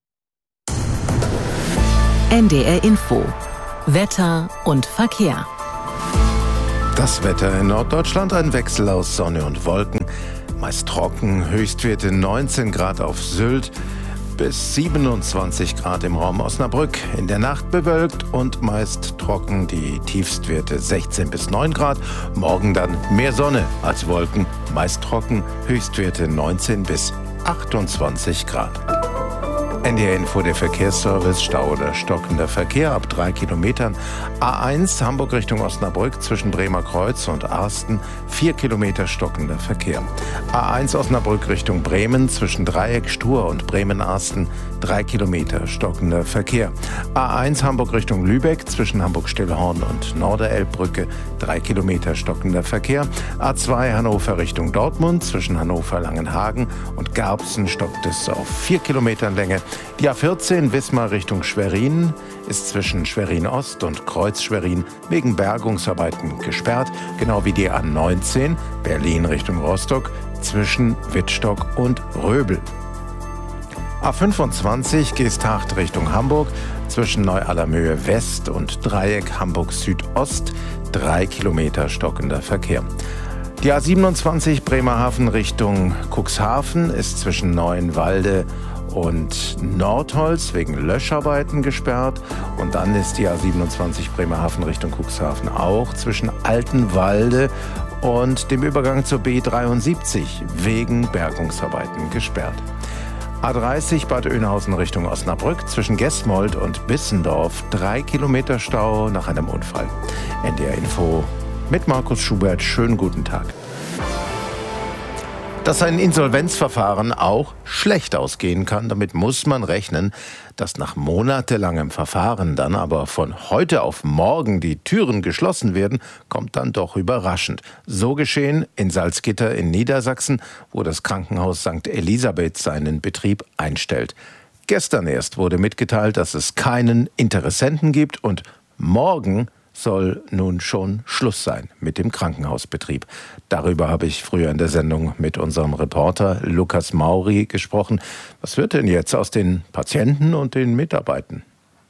N D R Info. Wetter und Verkehr. Das Wetter in Norddeutschland, ein Wechsel aus Sonne und Wolken. Meist trocken, Höchstwerte neunzehn Grad auf Sylt bis siebenundzwanzig Grad im Raum Osnabrück. In der Nacht bewölkt und meist trocken, die Tiefstwerte sechzehn bis neun Grad. Morgen dann mehr Sonne als Wolken, meist trocken, Höchstwerte neunzehn bis achtundzwanzig Grad. N D R Info, der Verkehrsservice, Stau oder stockender Verkehr ab drei Kilometern. A eins Hamburg Richtung Osnabrück zwischen Bremer Kreuz und Arsten, vier Kilometer stockender Verkehr. A eins Osnabrück Richtung Bremen zwischen Dreieck Stur und Bremen-Arsten, drei Kilometer stockender Verkehr. A eins Hamburg Richtung Lübeck zwischen Hamburg-Stillhorn und Norderelbbrücke, drei Kilometer stockender Verkehr. A zwei Hannover Richtung Dortmund zwischen Hannover-Langenhagen und Garbsen stockt es auf vier Kilometern Länge. Die A vierzehn Wismar Richtung Schwerin ist zwischen Schwerin-Ost und Kreuz-Schwerin wegen Bergungsarbeiten gesperrt, genau wie die A neunzehn Berlin Richtung Rostock zwischen Wittstock und Röbel. A fünfundzwanzig Geesthacht Richtung Hamburg zwischen Neu-Allermöhe West und Dreieck Hamburg Südost, drei Kilometer stockender Verkehr. Die A siebenundzwanzig Bremerhaven Richtung Cuxhaven ist zwischen Neuenwalde und Nordholz wegen Löscharbeiten gesperrt. Und dann ist die A siebenundzwanzig Bremerhaven Richtung Cuxhaven auch zwischen Altenwalde und dem Übergang zur B dreiundsiebzig wegen Bergungsarbeiten gesperrt. A dreißig Bad Oeynhausen Richtung Osnabrück zwischen Gesmold und Bissendorf, drei Kilometer Stau nach einem Unfall. N D R Info mit Markus Schubert. Schönen guten Tag. Dass ein Insolvenzverfahren auch schlecht ausgehen kann, damit muss man rechnen. Dass nach monatelangem Verfahren dann aber von heute auf morgen die Türen geschlossen werden, kommt dann doch überraschend. So geschehen in Salzgitter in Niedersachsen, wo das Krankenhaus Sankt Elisabeth seinen Betrieb einstellt. Gestern erst wurde mitgeteilt, dass es keinen Interessenten gibt und morgen soll nun schon Schluss sein mit dem Krankenhausbetrieb. Darüber habe ich früher in der Sendung mit unserem Reporter Lukas Mauri gesprochen. Was wird denn jetzt aus den Patienten und den Mitarbeitern?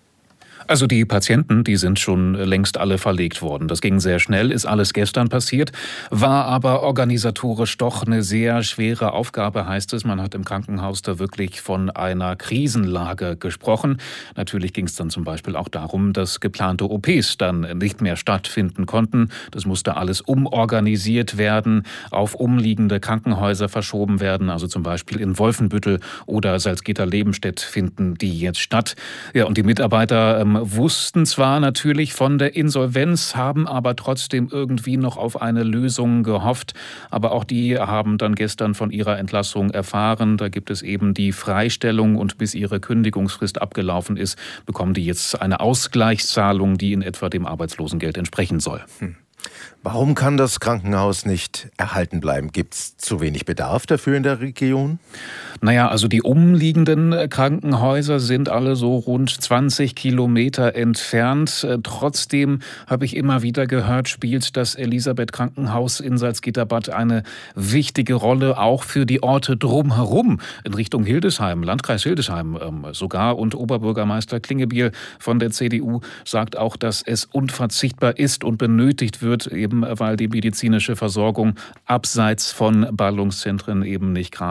Also die Patienten, die sind schon längst alle verlegt worden. Das ging sehr schnell, ist alles gestern passiert, war aber organisatorisch doch eine sehr schwere Aufgabe, heißt es. Man hat im Krankenhaus da wirklich von einer Krisenlage gesprochen. Natürlich ging es dann zum Beispiel auch darum, dass geplante O Ps dann nicht mehr stattfinden konnten. Das musste alles umorganisiert werden, auf umliegende Krankenhäuser verschoben werden. Also zum Beispiel in Wolfenbüttel oder Salzgitter-Lebenstedt finden die jetzt statt. Ja, und die Mitarbeiter ähm, wussten zwar natürlich von der Insolvenz, haben aber trotzdem irgendwie noch auf eine Lösung gehofft. Aber auch die haben dann gestern von ihrer Entlassung erfahren. Da gibt es eben die Freistellung und bis ihre Kündigungsfrist abgelaufen ist, bekommen die jetzt eine Ausgleichszahlung, die in etwa dem Arbeitslosengeld entsprechen soll. Hm. Warum kann das Krankenhaus nicht erhalten bleiben? Gibt es zu wenig Bedarf dafür in der Region? Naja, also die umliegenden Krankenhäuser sind alle so rund zwanzig Kilometer entfernt. Trotzdem habe ich immer wieder gehört, spielt das Elisabeth-Krankenhaus in Salzgitterbad eine wichtige Rolle, auch für die Orte drumherum, in Richtung Hildesheim, Landkreis Hildesheim sogar. Und Oberbürgermeister Klingebiel von der C D U sagt auch, dass es unverzichtbar ist und benötigt wird, eben weil die medizinische Versorgung abseits von Ballungszentren eben nicht gerade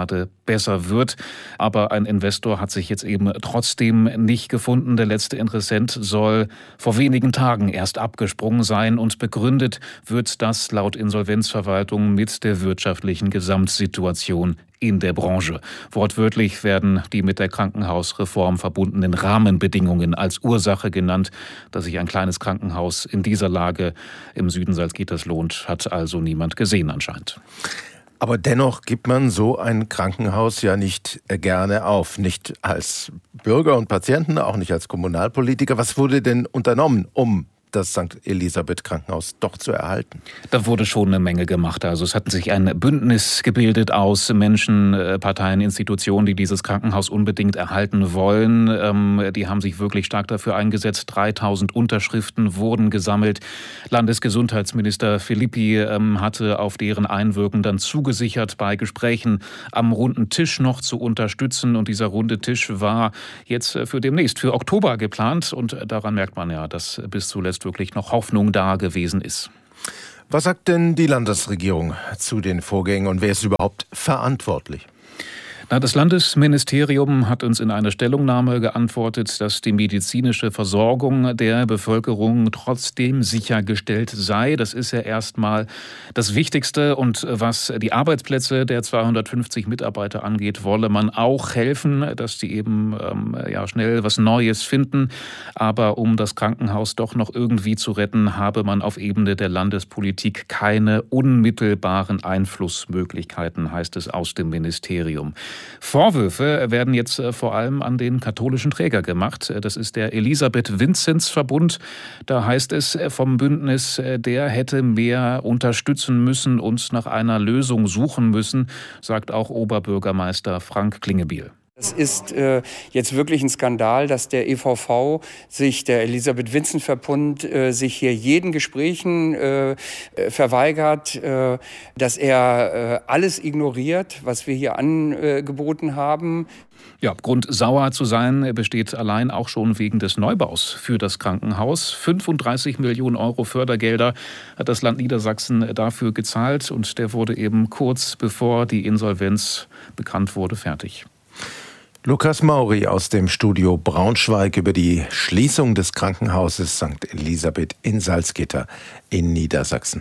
besser wird. Aber ein Investor hat sich jetzt eben trotzdem nicht gefunden. Der letzte Interessent soll vor wenigen Tagen erst abgesprungen sein und begründet wird das laut Insolvenzverwaltung mit der wirtschaftlichen Gesamtsituation in der Branche. Wortwörtlich werden die mit der Krankenhausreform verbundenen Rahmenbedingungen als Ursache genannt. Dass sich ein kleines Krankenhaus in dieser Lage im Süden Salzgitters lohnt, hat also niemand gesehen anscheinend. Aber dennoch gibt man so ein Krankenhaus ja nicht gerne auf. Nicht als Bürger und Patienten, auch nicht als Kommunalpolitiker. Was wurde denn unternommen, um das Sankt Elisabeth Krankenhaus doch zu erhalten? Da wurde schon eine Menge gemacht. Also es hat sich ein Bündnis gebildet aus Menschen, Parteien, Institutionen, die dieses Krankenhaus unbedingt erhalten wollen. Ähm, die haben sich wirklich stark dafür eingesetzt. dreitausend Unterschriften wurden gesammelt. Landesgesundheitsminister Filippi ähm, hatte auf deren Einwirken dann zugesichert, bei Gesprächen am runden Tisch noch zu unterstützen. Und dieser runde Tisch war jetzt für demnächst, für Oktober geplant. Und daran merkt man ja, dass bis zuletzt wirklich noch Hoffnung da gewesen ist. Was sagt denn die Landesregierung zu den Vorgängen und wer ist überhaupt verantwortlich? Na, das Landesministerium hat uns in einer Stellungnahme geantwortet, dass die medizinische Versorgung der Bevölkerung trotzdem sichergestellt sei. Das ist ja erstmal das Wichtigste. Und was die Arbeitsplätze der zweihundertfünfzig Mitarbeiter angeht, wolle man auch helfen, dass die eben ähm, ja, schnell was Neues finden. Aber um das Krankenhaus doch noch irgendwie zu retten, habe man auf Ebene der Landespolitik keine unmittelbaren Einflussmöglichkeiten, heißt es aus dem Ministerium. Vorwürfe werden jetzt vor allem an den katholischen Träger gemacht. Das ist der Elisabeth-Vinzenz-Verbund. Da heißt es vom Bündnis, der hätte mehr unterstützen müssen und nach einer Lösung suchen müssen, sagt auch Oberbürgermeister Frank Klingebiel. Es ist äh, jetzt wirklich ein Skandal, dass der E V V sich, der Elisabeth-Vinzenz-Verbund, äh, sich hier jeden Gesprächen äh, verweigert, äh, dass er äh, alles ignoriert, was wir hier angeboten haben. Ja, Grund sauer zu sein besteht allein auch schon wegen des Neubaus für das Krankenhaus. fünfunddreißig Millionen Euro Fördergelder hat das Land Niedersachsen dafür gezahlt und der wurde eben kurz bevor die Insolvenz bekannt wurde fertig. Lukas Mauri aus dem Studio Braunschweig über die Schließung des Krankenhauses Sankt Elisabeth in Salzgitter in Niedersachsen.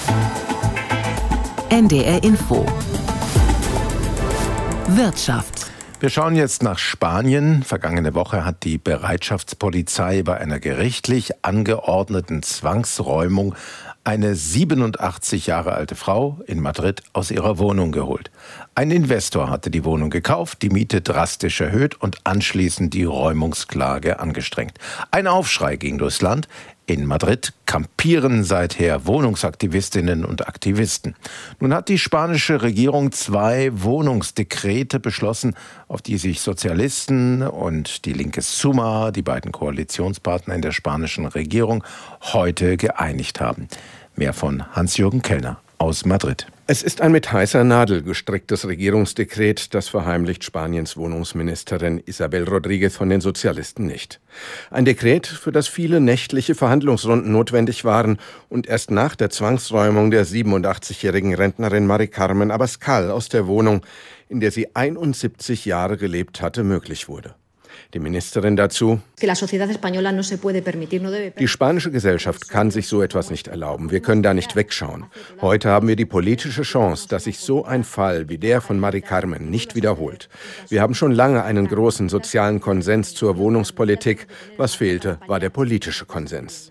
N D R Info. Wirtschaft. Wir schauen jetzt nach Spanien. Vergangene Woche hat die Bereitschaftspolizei bei einer gerichtlich angeordneten Zwangsräumung eine siebenundachtzig Jahre alte Frau in Madrid aus ihrer Wohnung geholt. Ein Investor hatte die Wohnung gekauft, die Miete drastisch erhöht und anschließend die Räumungsklage angestrengt. Ein Aufschrei ging durchs Land. In Madrid kampieren seither Wohnungsaktivistinnen und Aktivisten. Nun hat die spanische Regierung zwei Wohnungsdekrete beschlossen, auf die sich Sozialisten und die linke Summa, die beiden Koalitionspartner in der spanischen Regierung, heute geeinigt haben. Mehr von Hans-Jürgen Kellner aus Madrid. Es ist ein mit heißer Nadel gestricktes Regierungsdekret, das verheimlicht Spaniens Wohnungsministerin Isabel Rodríguez von den Sozialisten nicht. Ein Dekret, für das viele nächtliche Verhandlungsrunden notwendig waren und erst nach der Zwangsräumung der siebenundachtzigjährigen Rentnerin Mari Carmen Abascal aus der Wohnung, in der sie einundsiebzig Jahre gelebt hatte, möglich wurde. Die Ministerin dazu: Die spanische Gesellschaft kann sich so etwas nicht erlauben. Wir können da nicht wegschauen. Heute haben wir die politische Chance, dass sich so ein Fall wie der von Mari Carmen nicht wiederholt. Wir haben schon lange einen großen sozialen Konsens zur Wohnungspolitik. Was fehlte, war der politische Konsens.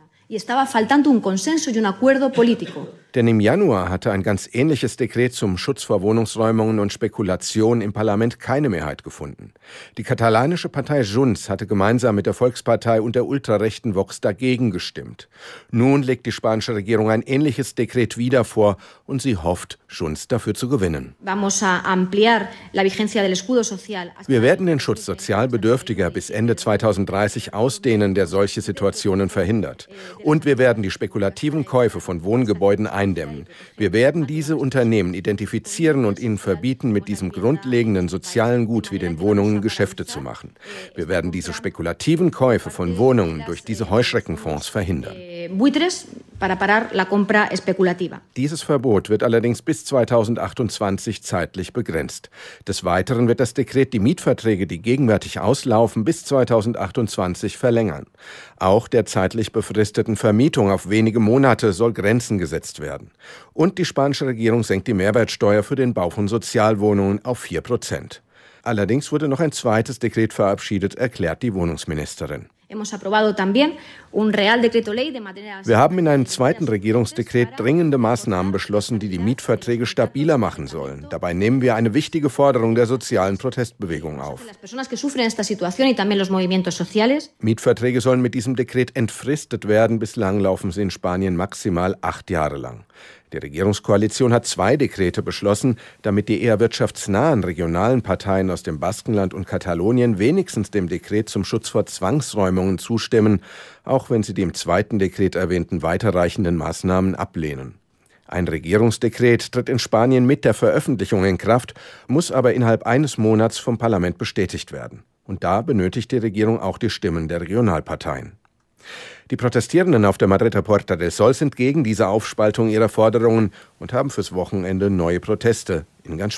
Denn im Januar hatte ein ganz ähnliches Dekret zum Schutz vor Wohnungsräumungen und Spekulationen im Parlament keine Mehrheit gefunden. Die katalanische Partei Junts hatte gemeinsam mit der Volkspartei und der ultrarechten Vox dagegen gestimmt. Nun legt die spanische Regierung ein ähnliches Dekret wieder vor und sie hofft, Junts dafür zu gewinnen. Wir werden den Schutz sozial Bedürftiger bis Ende zweitausenddreißig ausdehnen, der solche Situationen verhindert. Und wir werden die spekulativen Käufe von Wohngebäuden eindämmen. Wir werden diese Unternehmen identifizieren und ihnen verbieten, mit diesem grundlegenden sozialen Gut wie den Wohnungen Geschäfte zu machen. Wir werden diese spekulativen Käufe von Wohnungen durch diese Heuschreckenfonds verhindern. Dieses Verbot wird allerdings bis zweitausendachtundzwanzig zeitlich begrenzt. Des Weiteren wird das Dekret die Mietverträge, die gegenwärtig auslaufen, bis zweitausendachtundzwanzig verlängern. Auch der zeitlich befristeten Vermietung auf wenige Monate soll Grenzen gesetzt werden. Und die spanische Regierung senkt die Mehrwertsteuer für den Bau von Sozialwohnungen auf vier Prozent. Allerdings wurde noch ein zweites Dekret verabschiedet, erklärt die Wohnungsministerin. Wir haben in einem zweiten Regierungsdekret dringende Maßnahmen beschlossen, die die Mietverträge stabiler machen sollen. Dabei nehmen wir eine wichtige Forderung der sozialen Protestbewegung auf. Mietverträge sollen mit diesem Dekret entfristet werden. Bislang laufen sie in Spanien maximal acht Jahre lang. Die Regierungskoalition hat zwei Dekrete beschlossen, damit die eher wirtschaftsnahen regionalen Parteien aus dem Baskenland und Katalonien wenigstens dem Dekret zum Schutz vor Zwangsräumungen zustimmen, auch wenn sie die im zweiten Dekret erwähnten weiterreichenden Maßnahmen ablehnen. Ein Regierungsdekret tritt in Spanien mit der Veröffentlichung in Kraft, muss aber innerhalb eines Monats vom Parlament bestätigt werden. Und da benötigt die Regierung auch die Stimmen der Regionalparteien. Die Protestierenden auf der Madrider Puerta del Sol sind gegen diese Aufspaltung ihrer Forderungen und haben fürs Wochenende neue Proteste in ganz